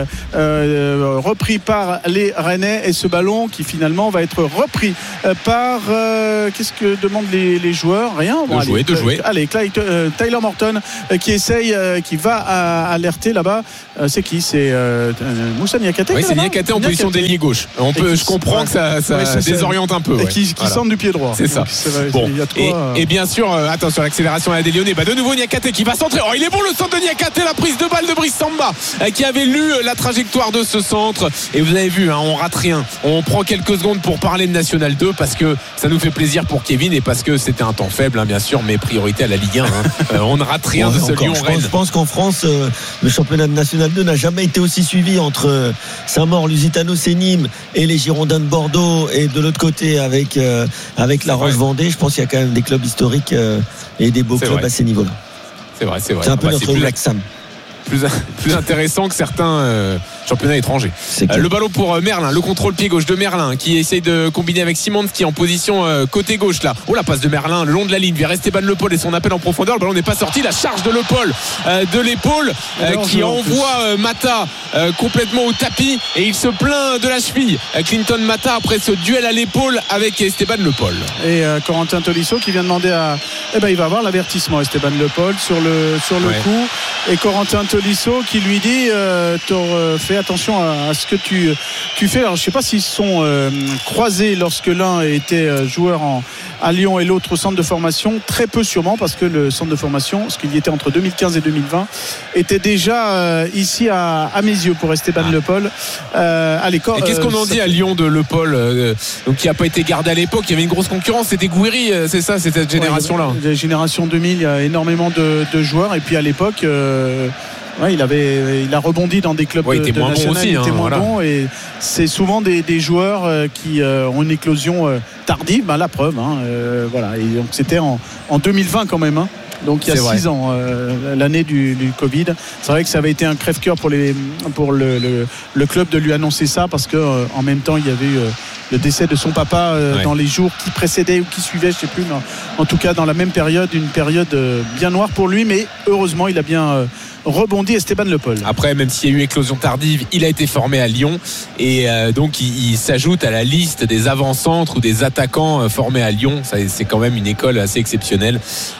euh, repris par les Rennais et ce ballon qui finalement va être repris euh, par euh, qu'est-ce que demandent les les joueurs, rien. Bon, de allez, jouer, de jouer. Allez, euh, Tyler Morton euh, qui essaye, euh, qui va à, alerter là-bas. Euh, c'est qui? C'est euh, Moussa Niakate. Oui, c'est Niakate en position d'ailier gauche. On peut, je comprends que ça, ça ouais, désoriente un peu. Et ouais. qui, qui voilà. centre du pied droit. C'est ça. C'est vrai, bon. Y a quoi, et, euh... et bien sûr, euh, attention, l'accélération à des Lyonnais. Bah, de nouveau Niakate qui va centrer. Oh, il est bon le centre de Niakate, la prise de balle de Brice Samba euh, qui avait lu euh, la trajectoire de ce centre. Et vous avez vu, hein, on rate rien. On prend quelques secondes pour parler de National deux parce que ça nous fait plaisir pour Kevin et parce que c'était un temps faible, hein, bien sûr, mais priorité à la Ligue un. Hein. Euh, on ne rate rien ouais, de ce Lyon-Rennes. Je pense qu'en France, euh, le championnat de National deux n'a jamais été aussi suivi entre euh, Saint-Maur-Lusitanos et Nîmes et les Girondins de Bordeaux et de l'autre côté avec, euh, avec la Roche-Vendée. Je pense qu'il y a quand même des clubs historiques euh, et des beaux c'est clubs vrai. à ces niveaux-là. C'est vrai, c'est vrai. C'est un peu bah, notre Black Sam. Plus, plus intéressant que certains euh, championnats étrangers. Euh, le ballon pour euh, Merlin, le contrôle pied gauche de Merlin qui essaye de combiner avec Simons qui est en position euh, côté gauche là. Oh la passe de Merlin le long de la ligne vers Esteban Le Paul et son appel en profondeur. Le ballon n'est pas sorti. La charge de Le Paul euh, de l'épaule euh, qui envoie euh, Mata euh, complètement au tapis et il se plaint de la cheville. Euh, Clinton Mata après ce duel à l'épaule avec Esteban Le Paul. Et euh, Corentin Tolisso qui vient demander à. Eh ben il va avoir l'avertissement Esteban Le Paul sur le sur le ouais. coup et Corentin Tolisso qui lui dit euh, euh, fais attention à, à ce que tu, tu fais. Alors je ne sais pas s'ils sont euh, croisés lorsque l'un était euh, joueur en, à Lyon et l'autre au centre de formation, très peu sûrement parce que le centre de formation, ce qu'il y était entre deux mille quinze et deux mille vingt, était déjà euh, ici à, à mes yeux pour Esteban ah. Le Paul euh, à l'école. Et qu'est-ce qu'on en dit à Lyon de Le Paul euh, donc qui n'a pas été gardé à l'époque? Il y avait une grosse concurrence, c'était Gouiri, c'est ça, c'était cette génération-là. Ouais, la génération deux mille, il y a énormément de, de joueurs et puis à l'époque euh, ouais, il avait, il a rebondi dans des clubs ouais, de, il était de moins national, bon aussi, il était hein, moins voilà. bon et c'est souvent des, des joueurs euh, qui euh, ont une éclosion euh, tardive, ben, la preuve, hein, euh, voilà. Et donc c'était en, en deux mille vingt quand même. Hein. Donc il y a six ans, euh, l'année du, du Covid. C'est vrai que ça avait été un crève-cœur pour, les, pour le, le, le club de lui annoncer ça parce que euh, en même temps il y avait eu euh, le décès de son papa euh, ouais. dans les jours qui précédaient ou qui suivaient, je ne sais plus, mais en tout cas dans la même période, une période euh, bien noire pour lui, mais heureusement il a bien euh, rebondi Esteban Le Paul. Après, même s'il y a eu éclosion tardive, il a été formé à Lyon et euh, donc il, il s'ajoute à la liste des avant-centres ou des attaquants euh, formés à Lyon. Ça, c'est quand même une école assez exceptionnelle.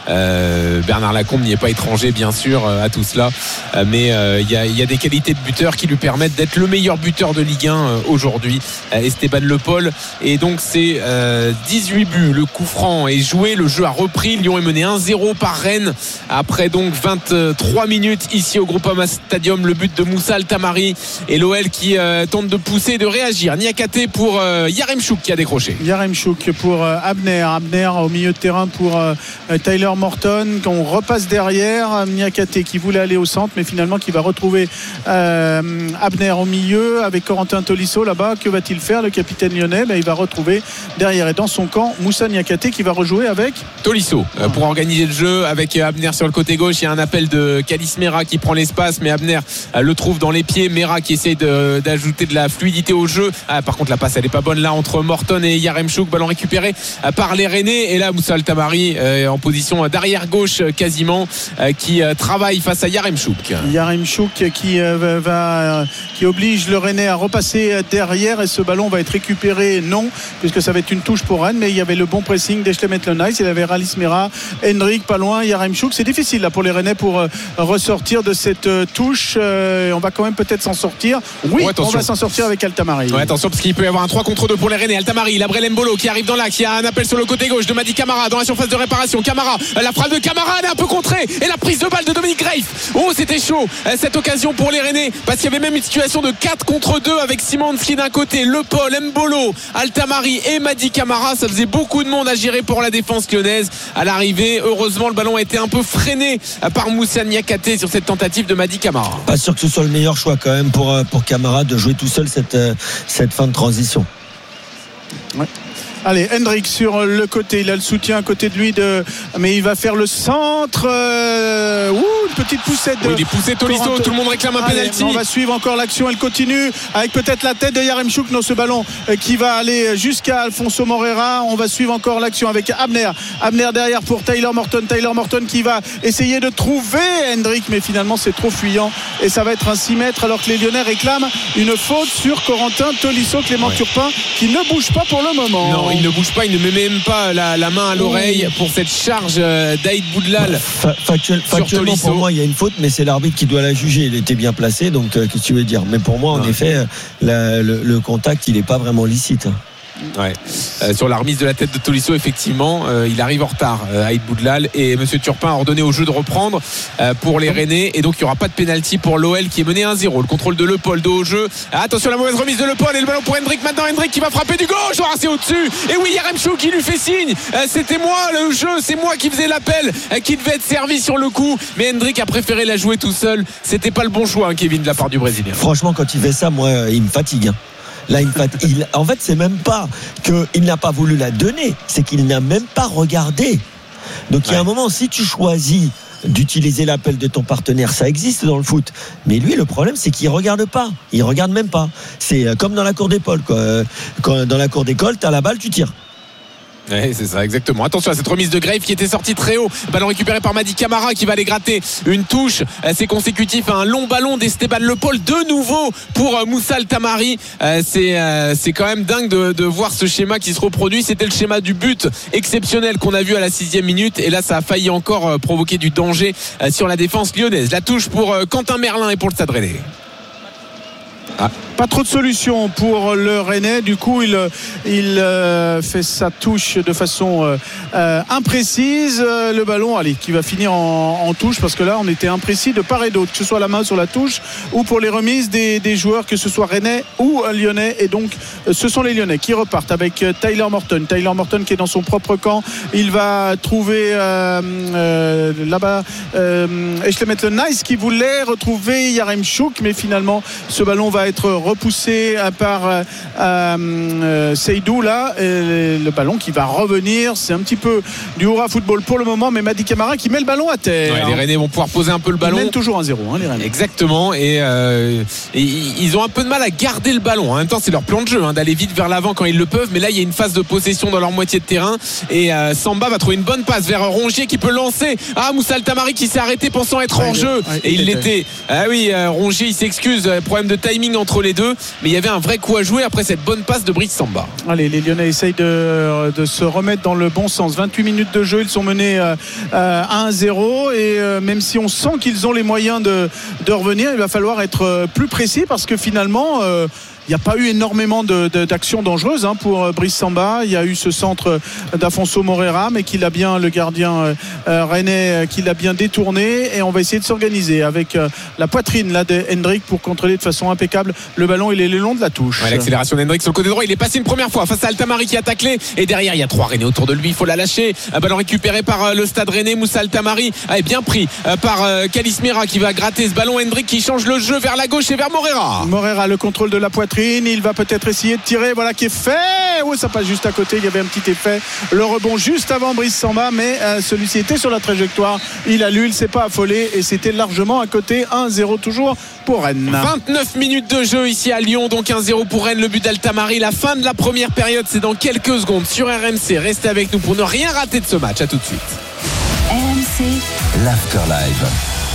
Euh, Bernard Lacombe n'y est pas étranger bien sûr euh, à tout cela, euh, mais euh, il y, a, y a des qualités de buteur qui lui permettent d'être le meilleur buteur de Ligue un euh, aujourd'hui, euh, Esteban Le Paul. Et donc c'est euh, dix-huit buts, le coup franc est joué, le jeu a repris, Lyon est mené un zéro par Rennes après donc vingt-trois minutes ici au Groupama Stadium. Le but de Moussa Altamari et l'O L qui euh, tente de pousser et de réagir. Niakate pour euh, Yaremchuk qui a décroché. Yaremchuk pour euh, Abner. Abner au milieu de terrain pour euh, Tyler Morton. On repasse derrière. Niakate qui voulait aller au centre mais finalement qui va retrouver euh, Abner au milieu avec Corentin Tolisso là-bas. Que va-t-il faire le capitaine lyonnais? Ben, il va retrouver derrière et dans son camp Moussa Niakate qui va rejouer avec Tolisso euh, pour organiser le jeu avec Abner sur le côté gauche. Il y a un appel de Kalis Mera qui prend l'espace mais Abner euh, le trouve dans les pieds. Mera qui essaye de, d'ajouter de la fluidité au jeu. Ah, par contre la passe elle n'est pas bonne là entre Morton et Yaremchuk. Ballon récupéré euh, par les Rennais et là Moussa Altamari euh, en position d'arrière gauche gauche quasiment, qui travaille face à Yaremchuk. Yaremchuk qui va, va qui oblige le Rennais à repasser derrière, et ce ballon va être récupéré, non, puisque ça va être une touche pour Rennes, mais il y avait le bon pressing d'Eshlemet Le Nice, il avait Ralis Mera, Hendrik pas loin, Yaremchuk. C'est difficile là pour les Rennais pour euh, ressortir de cette euh, touche. Euh, on va quand même peut-être s'en sortir. Oui, oh, on va s'en sortir avec Altamari. Ouais, attention, parce qu'il peut y avoir un trois contre deux pour les Rennais. Altamari, Labrel Mbolo qui arrive dans l'axe, il y a un appel sur le côté gauche de Madi Camara dans la surface de réparation. Camara, la frappe de Camara, elle est un peu contrée, et la prise de balle de Dominique Greif. Oh, c'était chaud cette occasion pour les Rennais, parce qu'il y avait même une situation de quatre contre deux avec Szymanski d'un côté, Le Paul, Mbolo, Altamari et Madi Camara. Ça faisait beaucoup de monde à gérer pour la défense lyonnaise à l'arrivée. Heureusement, le ballon a été un peu freiné par Moussa Niakhaté sur cette tentative de Madi Camara. Pas sûr que ce soit le meilleur choix quand même pour, pour Camara de jouer tout seul cette, cette fin de transition. Ouais. Allez, Hendrik sur le côté, il a le soutien à côté de lui, de... mais il va faire le centre. Euh... Ouh, une petite poussette de... Oui, des poussettes Tolisso, tout le monde réclame un penalty. On va suivre encore l'action, elle continue avec peut-être la tête de Yaremchuk, non, ce ballon qui va aller jusqu'à Alfonso Moreira. On va suivre encore l'action avec Abner. Abner derrière pour Tyler Morton. Tyler Morton qui va essayer de trouver Hendrik, mais finalement c'est trop fuyant et ça va être un six mètres, alors que les Lyonnais réclament une faute sur Corentin Tolisso. Clément ouais. Turpin qui ne bouge pas pour le moment. Non, il ne bouge pas, il ne met même pas la, la main à l'oreille pour cette charge d'Aïd Boudlal. Fa- factuel, factuellement pour moi il y a une faute, mais c'est l'arbitre qui doit la juger. Il était bien placé, donc euh, qu'est-ce que tu veux dire? Mais pour moi en ouais. effet la, le, le contact il n'est pas vraiment licite. Ouais. Euh, sur la remise de la tête de Tolisso, effectivement, euh, il arrive en retard, euh, Aïd Boudlal, et Monsieur Turpin a ordonné au jeu de reprendre euh, pour les Rennais, et donc il n'y aura pas de pénalty pour l'O L qui est mené un zéro. Le contrôle de Le Paul de haut jeu. Ah, attention, la mauvaise remise de Le Paul, et le ballon pour Hendrik maintenant. Hendrik qui va frapper du gauche, oh, c'est au-dessus. Et oui, Yaremchuk qui lui fait signe. Euh, c'était moi le jeu, c'est moi qui faisais l'appel, euh, qui devait être servi sur le coup, mais Hendrik a préféré la jouer tout seul. C'était pas le bon choix, hein, Kevin, de la part du Brésilien. Franchement, quand il fait ça, moi, il me fatigue. Hein. Là, il, il, en fait, c'est même pas qu'il n'a pas voulu la donner, c'est qu'il n'a même pas regardé. Donc, il y a un moment, si tu choisis d'utiliser l'appel de ton partenaire, ça existe dans le foot. Mais lui, le problème, c'est qu'il regarde pas. Il regarde même pas. C'est comme dans la cour d'école, quoi. Quand, dans la cour d'école, t'as la balle, tu tires. Ouais, c'est ça, exactement. Attention à cette remise de Greif qui était sortie très haut. Ballon récupéré par Madi Camara qui va aller gratter une touche. C'est consécutif à un long ballon d'Esteban Le Paul de nouveau pour Moussa Altamari. C'est, c'est quand même dingue de, de voir ce schéma qui se reproduit. C'était le schéma du but exceptionnel qu'on a vu à la sixième minute. Et là, ça a failli encore provoquer du danger sur la défense lyonnaise. La touche pour Quentin Merlin et pour le Stade Rennais. Ah. Pas trop de solutions pour le Rennais. Du coup, il, il euh, fait sa touche de façon euh, euh, imprécise. Euh, le ballon, allez, qui va finir en, en touche, parce que là, on était imprécis de part et d'autre, que ce soit la main sur la touche ou pour les remises des, des joueurs, que ce soit Rennais ou Lyonnais. Et donc, ce sont les Lyonnais qui repartent avec Tyler Morton. Tyler Morton qui est dans son propre camp. Il va trouver euh, euh, là-bas euh, Eshlemet Le Nice qui voulait retrouver Yaremchuk, mais finalement, ce ballon va être repoussé par euh, euh, Seydou là, et le ballon qui va revenir. C'est un petit peu du hurrah football pour le moment, mais Madi Camara qui met le ballon à terre. Ouais, les Rennais vont pouvoir poser un peu le ballon. Ils mènent toujours un zéro, hein, les Rennais. Exactement, et, euh, et ils ont un peu de mal à garder le ballon. En même temps, c'est leur plan de jeu, hein, d'aller vite vers l'avant quand ils le peuvent, mais là il y a une phase de possession dans leur moitié de terrain, et euh, Samba va trouver une bonne passe vers Rongier qui peut lancer. Ah, Moussa Altamari qui s'est arrêté pensant être ouais, en jeu, ouais, et il l'était. Ah oui, euh, Rongier il s'excuse, problème de timing entre les deux, mais il y avait un vrai coup à jouer après cette bonne passe de Brice Samba. Allez, les Lyonnais essayent de, de se remettre dans le bon sens. vingt-huit minutes de jeu, ils sont menés euh, à un zéro, et euh, même si on sent qu'ils ont les moyens de, de revenir, il va falloir être plus précis, parce que finalement euh, il n'y a pas eu énormément de, de, d'actions dangereuses hein, pour Brice Samba. Il y a eu ce centre d'Afonso Moreira, mais qu'il a bien, le gardien euh, rennais, qui l'a bien détourné. Et on va essayer de s'organiser avec euh, la poitrine là, de Hendrik pour contrôler de façon impeccable le ballon. Il est le long de la touche. Ouais, l'accélération d'Hendrik sur le côté droit. Il est passé une première fois face à Altamari qui a taclé. Et derrière, il y a trois Rennais autour de lui. Il faut la lâcher. Un ballon récupéré par euh, le Stade Rennais. Moussa Altamari est bien pris euh, par euh, Kalis Mera qui va gratter ce ballon. Hendrik qui change le jeu vers la gauche et vers Moreira. Moreira, le contrôle de la poitrine. Il va peut-être essayer de tirer, voilà qui est fait. Oui, ça passe juste à côté, il y avait un petit effet. Le rebond juste avant Brice Samba, mais euh, celui-ci était sur la trajectoire. Il a lu, il ne s'est pas affolé, et c'était largement à côté. un zéro toujours pour Rennes. vingt-neuf minutes de jeu ici à Lyon, donc un zéro pour Rennes, le but d'Altamari. La fin de la première période, c'est dans quelques secondes sur R M C. Restez avec nous pour ne rien rater de ce match. À tout de suite. R M C C, l'Afterlive.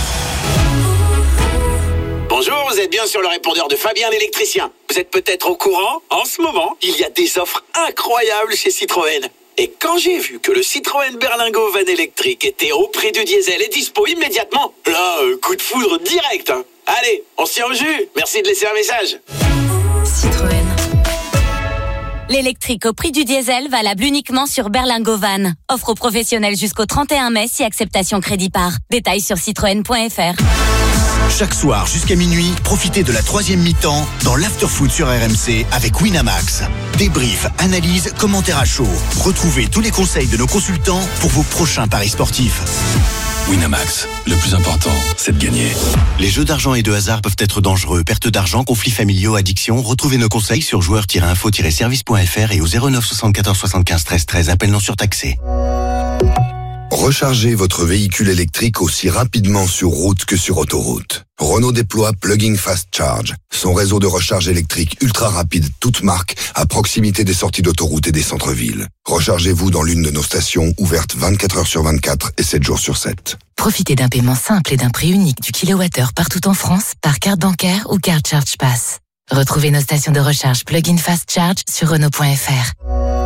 Bonjour, vous êtes bien sur le répondeur de Fabien l'électricien. Vous êtes peut-être au courant, en ce moment, il y a des offres incroyables chez Citroën. Et quand j'ai vu que le Citroën Berlingo Van électrique était au prix du diesel et dispo immédiatement, là, euh, coup de foudre direct. Hein. Allez, on se tient au jus. Merci de laisser un message. Citroën. L'électrique au prix du diesel valable uniquement sur Berlingo Van. Offre aux professionnels jusqu'au trente et un mai si acceptation crédit par. Détails sur citroën point f r. Chaque soir jusqu'à minuit, profitez de la troisième mi-temps dans l'Afterfoot sur R M C avec Winamax. Débrief, analyse, commentaires à chaud. Retrouvez tous les conseils de nos consultants pour vos prochains paris sportifs. Winamax, le plus important, c'est de gagner. Les jeux d'argent et de hasard peuvent être dangereux. Perte d'argent, conflits familiaux, addiction. Retrouvez nos conseils sur joueurs tiret info tiret service point f r et au zéro neuf soixante-quatorze soixante-quinze treize treize. Appel non surtaxé. Rechargez votre véhicule électrique aussi rapidement sur route que sur autoroute. Renault déploie Plug-in Fast Charge, son réseau de recharge électrique ultra rapide, toute marque, à proximité des sorties d'autoroute et des centres-villes. Rechargez-vous dans l'une de nos stations ouvertes vingt-quatre heures sur vingt-quatre et sept jours sur sept. Profitez d'un paiement simple et d'un prix unique du kilowattheure partout en France par carte bancaire ou carte Charge Pass. Retrouvez nos stations de recharge Plug-in Fast Charge sur Renault point f r.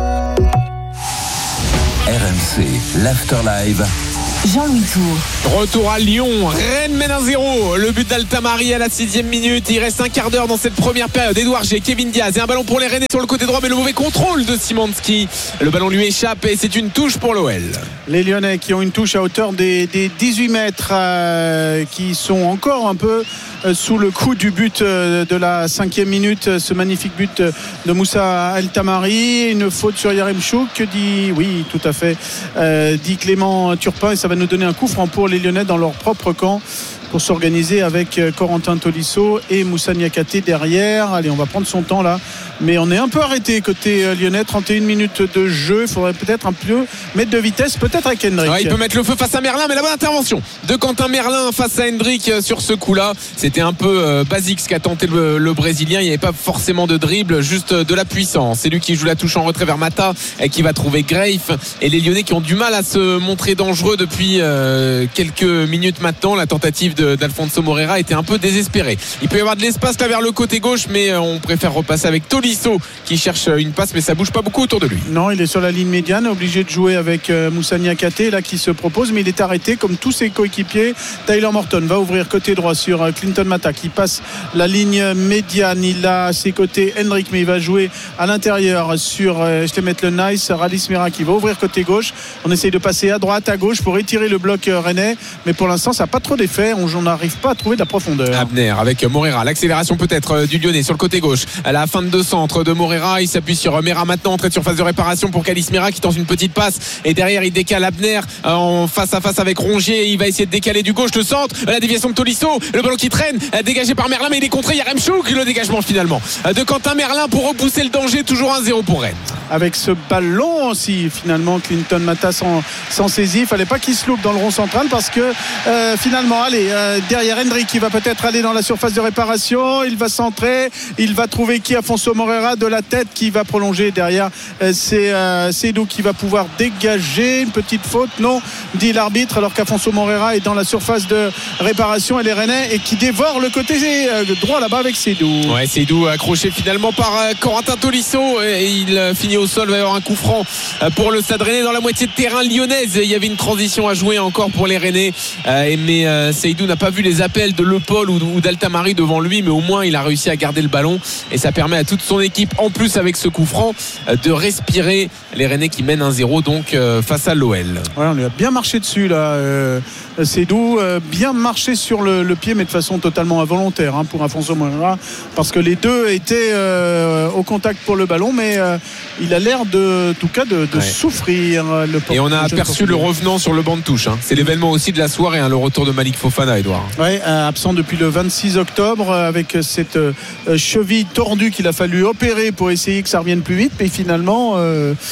R M C, l'Afterlive. Jean-Louis Tour. Retour à Lyon, Rennes mène un zéro. Le but d'Altamari à la sixième minute. Il reste un quart d'heure dans cette première période. Edouard G, Kevin Diaz et un ballon pour les Rennais sur le côté droit, mais le mauvais contrôle de Szymanski. Le ballon lui échappe et c'est une touche pour l'O L. Les Lyonnais qui ont une touche à hauteur des, des dix-huit mètres, euh, qui sont encore un peu euh, sous le coup du but euh, de la cinquième minute. Ce magnifique but de Moussa Altamari. Une faute sur Yaremchuk, dit, oui, tout à fait, euh, dit Clément Turpin, et ça va nous donner un coup franc pour les Lyonnais dans leur propre camp pour s'organiser avec Corentin Tolisso et Moussa Niakhaté derrière. Allez, on va prendre son temps là, mais on est un peu arrêté côté lyonnais. Trente et une minutes de jeu, il faudrait peut-être un peu mettre de vitesse, peut-être avec Hendrick. Ouais, il peut mettre le feu face à Merlin, mais la bonne intervention de Quentin Merlin face à Hendrick sur ce coup-là. C'était un peu euh, basique ce qu'a tenté le, le Brésilien. Il n'y avait pas forcément de dribble, juste de la puissance. C'est lui qui joue la touche en retrait vers Mata et qui va trouver Greif. Et les Lyonnais qui ont du mal à se montrer dangereux depuis euh, quelques minutes maintenant. La tentative de, d'Alfonso Moreira était un peu désespérée. Il peut y avoir de l'espace là vers le côté gauche, mais on préfère repasser avec Tolisso qui cherche une passe, mais ça bouge pas beaucoup autour de lui. Non, il est sur la ligne médiane, obligé de jouer avec euh, Moussa Niakhaté là qui se propose, mais il est arrêté comme tous ses coéquipiers. Tyler Morton va ouvrir côté droit sur euh, Clinton Mata qui passe la ligne médiane. Il a à ses côtés Hendrick, mais il va jouer à l'intérieur sur euh, Shlemet Le Nice. Radis Mira qui va ouvrir côté gauche. On essaye de passer à droite, à gauche pour étirer le bloc euh, rennais, mais pour l'instant ça n'a pas trop d'effet. On n'arrive pas à trouver de la profondeur. Abner avec Moreira, l'accélération peut-être euh, du Lyonnais sur le côté gauche. À la fin de deux centres de Moreira, il s'appuie sur Mera maintenant, entrée de surface de réparation pour Kalis Mera qui tente une petite passe et derrière il décale Abner euh, en face à face avec Rongier. Il va essayer de décaler du gauche le centre, la déviation de Tolisso, le ballon qui traîne, euh, dégagé par Merlin, mais il est contré. Yaremchuk, le dégagement finalement euh, de Quentin Merlin pour repousser le danger. Toujours un zéro pour Rennes. Avec ce ballon aussi, finalement, Clinton Mata s'en, s'en saisit. Il fallait pas qu'il se loupe dans le rond central parce que euh, finalement, allez, euh, derrière Hendrick qui va peut-être aller dans la surface de réparation. Il va centrer, il va trouver qui? Afonso Moreira de la tête qui va prolonger derrière. Euh, c'est euh, Seydou qui va pouvoir dégager. Une petite faute, non, dit l'arbitre, alors qu'Afonso Moreira est dans la surface de réparation et les Rennais et qui dévore le côté euh, droit là-bas avec Seydou. Ouais, Seydou accroché finalement par euh, Corentin Tolisso et il euh, finit au sol. Il va y avoir un coup franc euh, pour le Stade Rennais dans la moitié de terrain lyonnaise. Il y avait une transition à jouer encore pour les Rennais, euh, mais euh, Seydou n'a pas vu les appels de Le Paul ou, ou d'Altamari devant lui, mais au moins il a réussi à garder le ballon et ça permet à toute son équipe, en plus avec ce coup franc, euh, de respirer. Les Rennais qui mènent un zéro donc euh, face à l'O L. Ouais, on lui a bien marché dessus là. Euh, Seydou euh, bien marché sur le, le pied, mais de façon totalement involontaire hein, pour Afonso Moreira, parce que les deux étaient euh, au contact pour le ballon, mais euh, il a l'air de, en tout cas, de, de ouais. souffrir. Le et on a aperçu le revenant sur le banc de touche. Hein. C'est l'événement aussi de la soirée, hein, le retour de Malik Fofana, Edouard. Ouais, euh, absent depuis le vingt-six octobre, euh, avec cette euh, cheville tordue qu'il a fallu opérer pour essayer que ça revienne plus vite, mais finalement. Euh,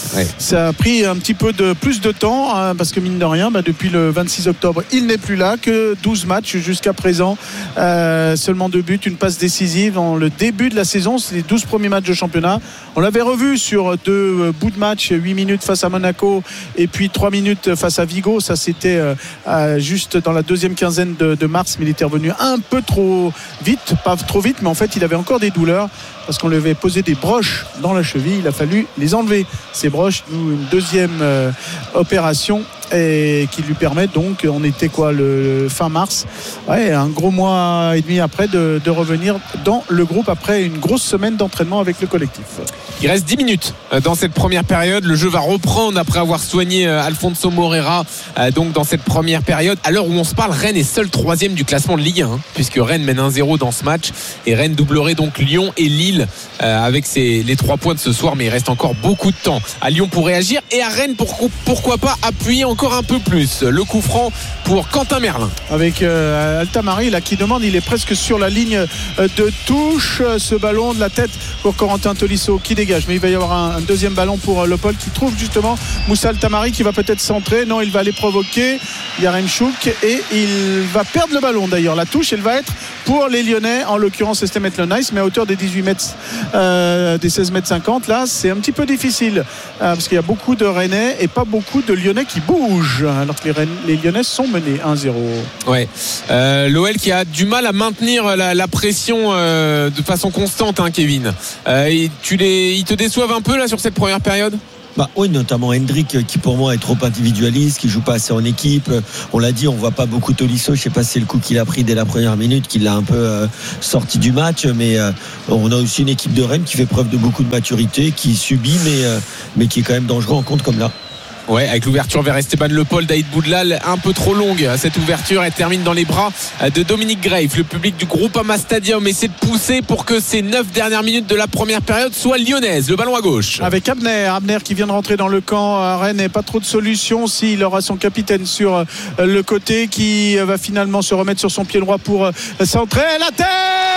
Ouais. Ça a pris un petit peu de plus de temps hein, parce que mine de rien, bah, depuis le vingt-six octobre, il n'est plus là, que douze matchs jusqu'à présent, euh, seulement deux buts, une passe décisive dans le début de la saison. C'est les douze premiers matchs de championnat. On l'avait revu sur deux bouts de match, huit minutes face à Monaco et puis trois minutes face à Vigo. Ça c'était euh, juste dans la deuxième quinzaine de, de mars, mais il était revenu un peu trop vite, pas trop vite, mais en fait il avait encore des douleurs parce qu'on lui avait posé des broches dans la cheville. Il a fallu les enlever, ces broches, d'où une deuxième euh, opération et qui lui permet donc, on était quoi le fin mars, ouais, un gros mois et demi après de, de revenir dans le groupe après une grosse semaine d'entraînement avec le collectif. Il reste dix minutes dans cette première période. Le jeu va reprendre après avoir soigné Alfonso Moreira donc dans cette première période. À l'heure où on se parle, Rennes est seul troisième du classement de Ligue un hein, puisque Rennes mène un zéro dans ce match et Rennes doublerait donc Lyon et Lille euh, avec ses, les trois points de ce soir, mais il reste encore beaucoup de temps à Lyon pour réagir et à Rennes pour, pourquoi pas appuyer encore un peu plus. Le coup franc pour Quentin Merlin avec euh, Altamari là qui demande, il est presque sur la ligne de touche, ce ballon de la tête pour Corentin Tolisso qui dégage, mais il va y avoir un, un deuxième ballon pour Le Paul qui trouve justement Moussa Altamari qui va peut-être centrer, non il va aller provoquer Yaremchuk et il va perdre le ballon. D'ailleurs la touche elle va être pour les Lyonnais, en l'occurrence Estem Etlenais, mais à hauteur des dix-huit mètres euh, des seize mètres cinquante. Là c'est un petit peu difficile euh, parce qu'il y a beaucoup de Rennais et pas beaucoup de Lyonnais qui bougent alors que les, Rennes, les Lyonnais sont menés un zéro. Ouais. Euh, l'O L qui a du mal à maintenir la, la pression euh, de façon constante hein, Kevin. Euh, et tu les, ils te déçoivent un peu là sur cette première période? Bah oui, notamment Hendrick qui pour moi est trop individualiste, qui joue pas assez en équipe. On l'a dit, on voit pas beaucoup Tolisso. Je sais pas si c'est le coup qu'il a pris dès la première minute qui l'a un peu euh, sorti du match, mais euh, on a aussi une équipe de Rennes qui fait preuve de beaucoup de maturité, qui subit mais euh, mais qui est quand même dangereux en compte comme là. Ouais, avec l'ouverture vers Esteban Le Paul d'Aïd Boudlal, un peu trop longue. Cette ouverture, elle termine dans les bras de Dominique Graves. Le public du Groupama Stadium essaie de pousser pour que ces neuf dernières minutes de la première période soient lyonnaises. Le ballon à gauche. Avec Abner, Abner qui vient de rentrer dans le camp à Rennes, et pas trop de solutions s'il aura son capitaine sur le côté qui va finalement se remettre sur son pied droit pour centrer. La tête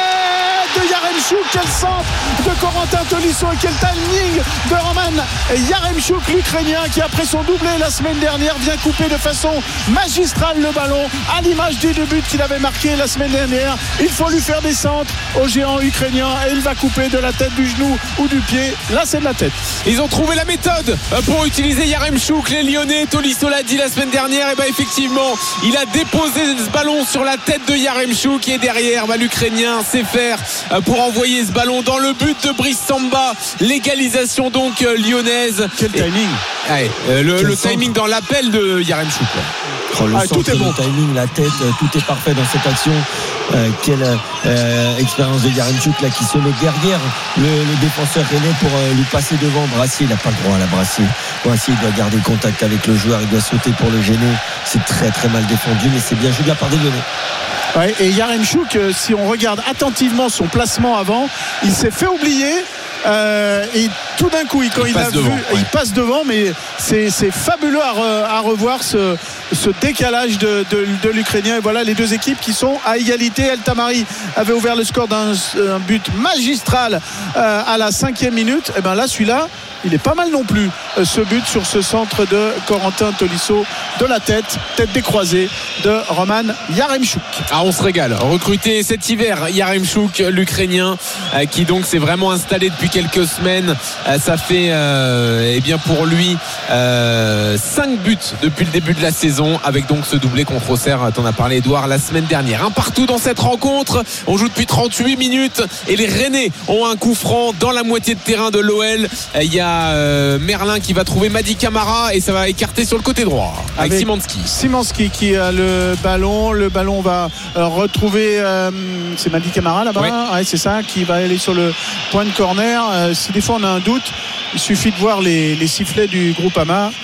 de Yaremchuk, quel centre de Corentin Tolisso et quel timing de Roman Yaremchuk, l'Ukrainien qui après son doublé la semaine dernière vient couper de façon magistrale le ballon à l'image des deux buts qu'il avait marqué la semaine dernière. Il faut lui faire des centres au géant ukrainien et il va couper de la tête, du genou ou du pied. Là c'est de la tête. Ils ont trouvé la méthode pour utiliser Yaremchuk, les Lyonnais. Tolisso l'a dit la semaine dernière, et bien effectivement il a déposé ce ballon sur la tête de Yaremchuk et derrière bah, l'Ukrainien sait faire pour envoyer ce ballon dans le but de Brice Samba. L'égalisation donc lyonnaise. Quel timing. Ouais, euh, le, le timing dans l'appel de Yaremchuk. Oh, le ah, centre, tout est bon. Le timing, la tête, tout est parfait dans cette action. Euh, quelle euh, expérience de Yaremchuk là qui se met derrière le, le défenseur rennais pour euh, lui passer devant. Brassier, il n'a pas le droit à la Brassier. Brassier il doit garder contact avec le joueur, il doit sauter pour le gêner. C'est très très mal défendu, mais c'est bien joué de la part des Lyonnais. Ouais, et Yaremchuk, si on regarde attentivement son placement avant, il s'est fait oublier. Euh, et tout d'un coup, il, quand il, il, a vu, ouais. il passe devant, mais c'est, c'est fabuleux à, re, à revoir ce, ce décalage de, de, de l'Ukrainien. Et voilà les deux équipes qui sont à égalité. El Tamari avait ouvert le score d'un un but magistral euh, à la cinquième minute. Et bien là, celui-là, il est pas mal non plus, ce but sur ce centre de Corentin Tolisso de la tête, tête décroisée de Roman Yaremchuk. Ah, on se régale. Recruté cet hiver, Yaremchuk, l'Ukrainien, euh, qui donc s'est vraiment installé depuis quelques semaines. Euh, ça fait, euh, eh bien pour lui, euh, cinq buts depuis le début de la saison, avec donc ce doublé contre Auxerre. T'en as parlé, Edouard, la semaine dernière. Un partout dans cette rencontre. On joue depuis trente-huit minutes et les Rennais ont un coup franc dans la moitié de terrain de l'O L. Il y a Euh, Merlin qui va trouver Madi Camara et ça va écarter sur le côté droit avec, avec Szymanski. Szymanski qui a le ballon. Le ballon va euh, retrouver euh, c'est Madi Camara là-bas. Ouais. Ouais, c'est ça qui va aller sur le point de corner. Euh, si des fois on a un doute, il suffit de voir les, les sifflets du Groupama.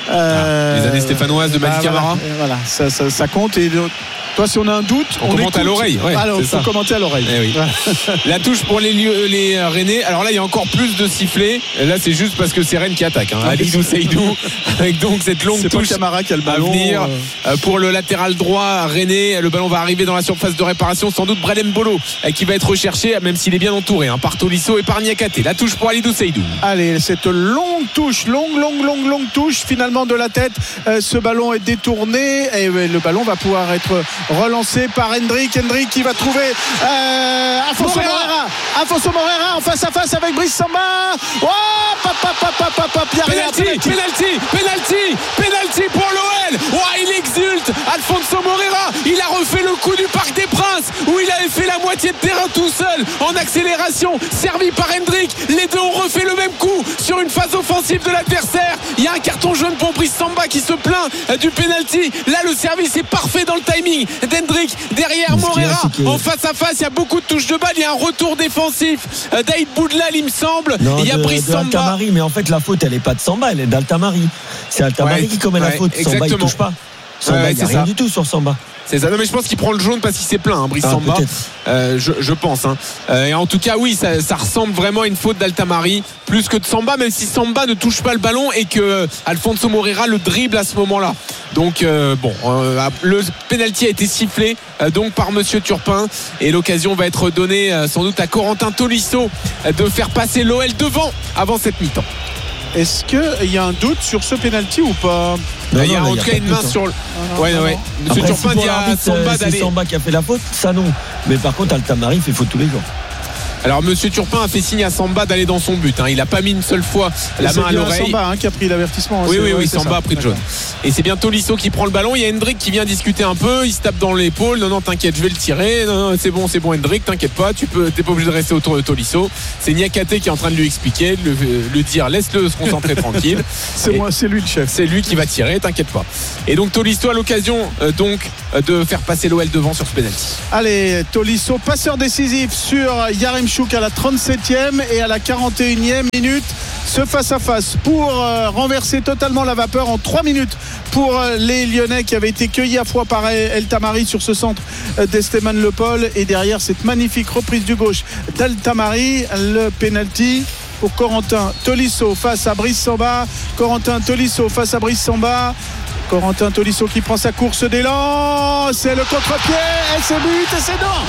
Euh, les années stéphanoises de Madi bah, Camara. Voilà, voilà ça, ça, ça compte. Et toi, si on a un doute, on, on commente écoute. à l'oreille. Ouais, alors, il faut ça. commenter à l'oreille. Eh oui. La touche pour les, les Rennais. Alors là, il y a encore plus de sifflets. Là, c'est juste parce que c'est Rennes qui attaque. Hein. Ah, Alidou Seydou, avec donc cette longue c'est touche Camara qui a le ballon, à venir euh... pour le latéral droit Rennais. Le ballon va arriver dans la surface de réparation. Sans doute Brelem Bolo qui va être recherché, même s'il est bien entouré hein, par Tolisso et par Niakhaté. La touche pour Alidou Seydou. Allez, cette longue touche, longue, longue, longue, longue touche. Finalement de la tête, euh, ce ballon est détourné et euh, le ballon va pouvoir être relancé par Hendrick. Hendrick qui va trouver euh, Afonso Moreira. Afonso Moreira en face à face avec Brice Samba. Oh, papa, papa, papa, papa, penalty, penalty, penalty, penalty pour l'O L. Oh, il exulte. Alfonso Moreira, il a refait le coup du Parc des Princes où il avait fait la moitié de terrain tout seul en accélération, servi par Hendrick. Les deux ont refait le même coup sur une phase offensive de l'adversaire. Il y a un carton jaune pour Brice Samba qui se plaint du penalty. Là, le service est parfait dans le timing d'Hendrick. Derrière Moreira, que... en face à face, il y a beaucoup de touches de balle. Il y a un retour défensif d'Aïd Boudlal, il me semble. Non, il y a de, Brice de Samba. Altamari, mais en fait, la faute, elle n'est pas de Samba, elle est d'Altamari. C'est Altamari ouais, qui commet ouais, la faute. Exactement. Samba, il touche pas. Samba, ouais, il n'y a rien ça. du tout sur Samba. C'est ça. Non, mais je pense qu'il prend le jaune parce qu'il s'est plaint, hein, Brice ah, Samba. Euh, je, je pense. Hein. Euh, et en tout cas, oui, ça, ça ressemble vraiment à une faute d'Altamari plus que de Samba, même si Samba ne touche pas le ballon et que Alfonso Moreira le dribble à ce moment-là. Donc euh, bon, euh, le penalty a été sifflé euh, donc par Monsieur Turpin et l'occasion va être donnée euh, sans doute à Corentin Tolisso euh, de faire passer l'O L devant avant cette mi-temps. Est-ce qu'il y a un doute sur ce penalty ou pas? Non, il y a en tout cas une main sur le. Non, non, ouais, non, ouais. Après, Monsieur Turpin dit à Samba d'aller. C'est Samba qui a fait la faute, ça non. Mais par contre, Altamari fait faute tous les jours. Alors Monsieur Turpin a fait signe à Samba d'aller dans son but hein. Il n'a pas mis une seule fois la main à l'oreille. Samba hein, qui a pris l'avertissement. Oui, oui, oui, oui Samba ça. a pris le jaune. Et c'est bien Tolisso qui prend le ballon. Il y a Hendrick qui vient discuter un peu. Il se tape dans l'épaule. Non, non, t'inquiète, je vais le tirer. Non, non, c'est bon, c'est bon Hendrick, t'inquiète pas. Tu peux, t'es pas obligé de rester autour de Tolisso. C'est Niakhaté qui est en train de lui expliquer, de le, le dire, laisse-le se concentrer tranquille. C'est moi, c'est lui le chef. C'est lui qui va tirer, t'inquiète pas. Et donc Tolisso a l'occasion euh, donc euh, de faire passer l'O L devant sur ce penalty. Allez, Tolisso, passeur décisif sur Yaremchuk à la trente-septième et à la quarante et unième minute. Ce face-à-face pour euh, renverser totalement la vapeur en trois minutes pour euh, les Lyonnais qui avaient été cueillis à froid par El Tamari sur ce centre euh, d'Esteban Le Paul. Et derrière cette magnifique reprise du gauche d'El Tamari, le penalty pour Corentin Tolisso face à Brice Samba. Corentin Tolisso face à Brice Samba. Corentin Tolisso qui prend sa course d'élan. C'est le contre-pied et c'est but et c'est dedans.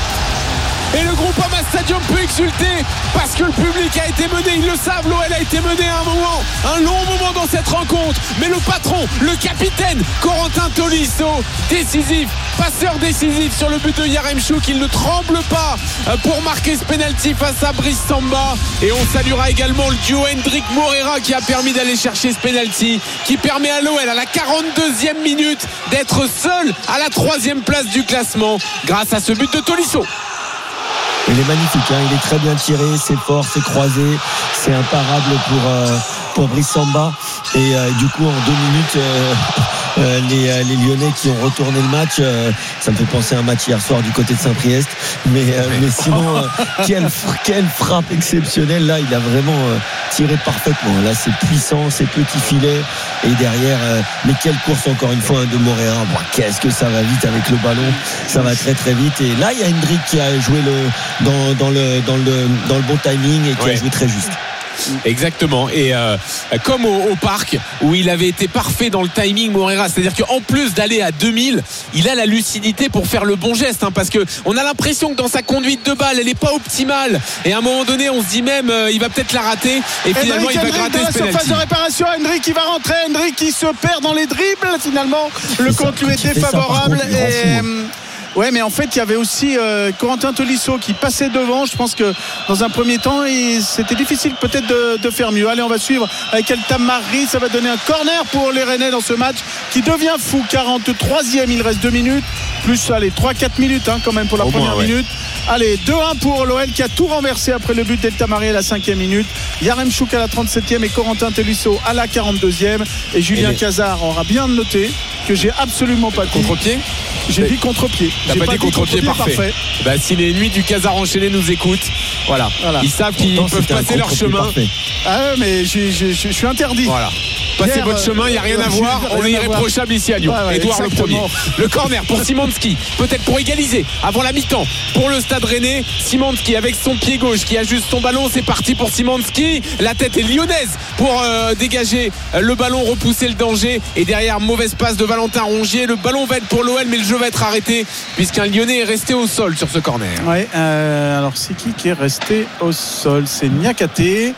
Et le Groupama Stadium peut exulter parce que le public a été mené, ils le savent, l'O L a été mené à un moment, un long moment dans cette rencontre. Mais le patron, le capitaine, Corentin Tolisso, décisif, passeur décisif sur le but de Yaremchuk, il ne tremble pas pour marquer ce penalty face à Brice Samba. Et on saluera également le duo Hendrick Moreira qui a permis d'aller chercher ce penalty, qui permet à l'O L à la quarante-deuxième minute d'être seul à la troisième place du classement grâce à ce but de Tolisso. Il est magnifique, hein. Il est très bien tiré, c'est fort, c'est croisé, c'est imparable pour, euh, pour Brice Samba. Et euh, du coup, en deux minutes, euh, euh, les, euh, les Lyonnais qui ont retourné le match, euh, ça me fait penser à un match hier soir du côté de Saint-Priest. Mais, euh, mais sinon, euh, quelle, quelle frappe exceptionnelle. Là, il a vraiment euh, tiré parfaitement. Là, c'est puissant, c'est petit filet. Et derrière, euh, mais quelle course encore une fois hein, de Moreira. Bon, qu'est-ce que ça va vite avec le ballon. Ça va très très vite. Et là, il y a Hendrick qui a joué le, dans, dans, le, dans, le, dans le bon timing et qui ouais. a joué très juste. Exactement. Et euh, comme au, au parc où il avait été parfait dans le timing, Moreira, c'est-à-dire qu'en plus d'aller à deux mille, il a la lucidité pour faire le bon geste hein, parce que on a l'impression que dans sa conduite de balle elle n'est pas optimale et à un moment donné on se dit même euh, il va peut-être la rater et finalement Hendrick, il va Hendrick gratter dans ce la surface penalty. de réparation. Hendrick qui va rentrer, Hendrick qui se perd dans les dribbles finalement. Le compte lui est défavorable et ouais, mais en fait, il y avait aussi euh, Corentin Tolisso qui passait devant. Je pense que dans un premier temps, il, c'était difficile peut-être de, de faire mieux. Allez, on va suivre avec El Tamari. Ça va donner un corner pour les Rennais dans ce match qui devient fou. quarante-troisième, il reste deux minutes. Plus, allez, trois quatre minutes hein, quand même pour la Au première moins, ouais. minute. Allez, deux un pour l'O L qui a tout renversé après le but d'El Tamari à la cinquième minute. Yaremchuk à la trente-septième et Corentin Tolisso à la quarante-deuxième. Et Julien et Cazard aura bien noté que j'ai absolument pas dit contre-pied. J'ai dit contre-pied. T'as J'ai pas, pas dit contre-pied, contre-pied parfait. parfait. Bah, si les nuits du Casar enchaîné nous écoutent, voilà. voilà. Ils savent qu'ils Pourtant, peuvent passer leur chemin. Parfait. Ah ouais, mais je suis interdit. Voilà. Passez Pierre, votre chemin, il n'y a rien euh, à voir. rien On est à voir. irréprochable ici à Lyon. Ouais, ouais, Édouard le premier. exactement. Le corner pour Szymanski, peut-être pour égaliser avant la mi-temps pour le Stade Rennais. Szymanski avec son pied gauche qui ajuste son ballon. C'est parti pour Szymanski. La tête est lyonnaise pour euh, dégager le ballon, repousser le danger. Et derrière, mauvaise passe de Valentin Rongier. Le ballon va être pour l'O L, mais le jeu va être arrêté puisqu'un Lyonnais est resté au sol sur ce corner. Ouais, euh, alors c'est qui qui est resté au sol? C'est Niakate.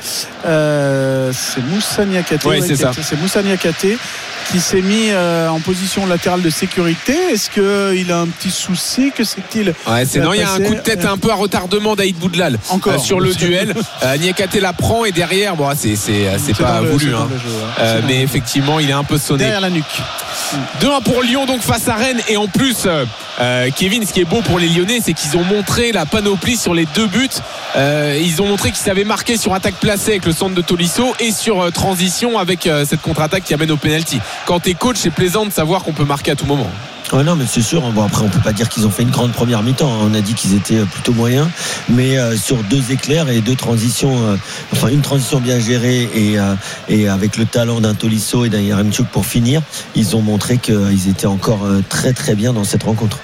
Euh, c'est Moussa Niakate. Ouais, c'est ça. C'est Moussa Niakate qui s'est mis euh, en position latérale de sécurité. Est-ce qu'il a un petit souci? Que c'est-il? Ouais, c'est non, il y a un coup de tête un peu à retardement d'Aïd Boudlal euh, sur le duel. Euh, Niakate la prend et derrière, bon, c'est, c'est, c'est, c'est pas le, voulu, c'est hein. jeu, ouais. euh, mais effectivement, il est un peu sonné. Derrière la nuque. deux un pour Lyon donc face à Rennes. Et en plus euh, Kevin, ce qui est beau pour les Lyonnais, c'est qu'ils ont montré la panoplie sur les deux buts. euh, Ils ont montré qu'ils savaient marquer sur attaque placée avec le centre de Tolisso et sur euh, transition avec euh, cette contre-attaque qui amène au pénalty. Quand t'es coach, c'est plaisant de savoir qu'on peut marquer à tout moment. Ouais, non, mais c'est sûr. Bon, après, on peut pas dire qu'ils ont fait une grande première mi-temps. On a dit qu'ils étaient plutôt moyens, mais euh, sur deux éclairs et deux transitions, euh, enfin une transition bien gérée et euh, et avec le talent d'un Tolisso et d'un Yaremchuk pour finir, ils ont montré qu'ils étaient encore euh, très très bien dans cette rencontre.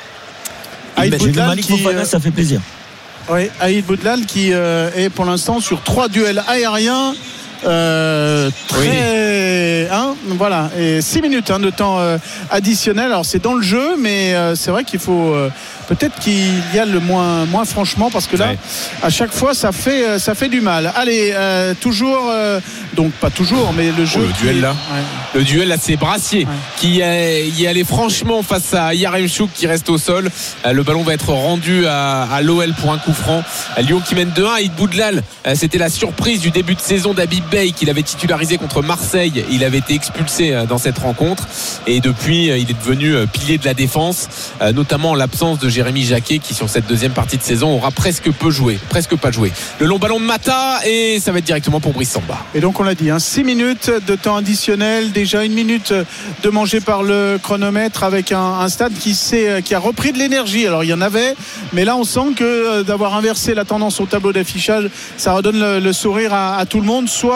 Aïd Boudlal, Malik qui, Fofana, ça fait plaisir. Oui, Aïd Boudlal qui euh, est pour l'instant sur trois duels aériens. Euh, très oui. hein, voilà, et six minutes hein, de temps euh, additionnel. Alors c'est dans le jeu, mais euh, c'est vrai qu'il faut euh, peut-être qu'il y a le moins moins franchement, parce que là ouais. à chaque fois ça fait euh, ça fait du mal. Allez, euh, toujours euh, donc pas toujours, mais le jeu oh, le duel est... là ouais. le duel là c'est Brassier ouais. qui est, y allait franchement face à Yaremchuk qui reste au sol. euh, le ballon va être rendu à, à l'O L pour un coup franc. à Lyon qui mène deux un. Aïd Boudlal, euh, c'était la surprise du début de saison d'Habib Bey, qu'il avait titularisé contre Marseille. Il avait été expulsé dans cette rencontre et depuis il est devenu pilier de la défense, notamment en l'absence de Jérémy Jacquet qui sur cette deuxième partie de saison aura presque peu joué, presque pas joué. Le long ballon de Mata et ça va être directement pour Brice Samba. Et donc on l'a dit, hein, six minutes de temps additionnel, déjà une minute de manger par le chronomètre avec un, un stade qui, s'est, qui a repris de l'énergie. Alors il y en avait, mais là on sent que d'avoir inversé la tendance au tableau d'affichage, ça redonne le, le sourire à, à tout le monde. Soit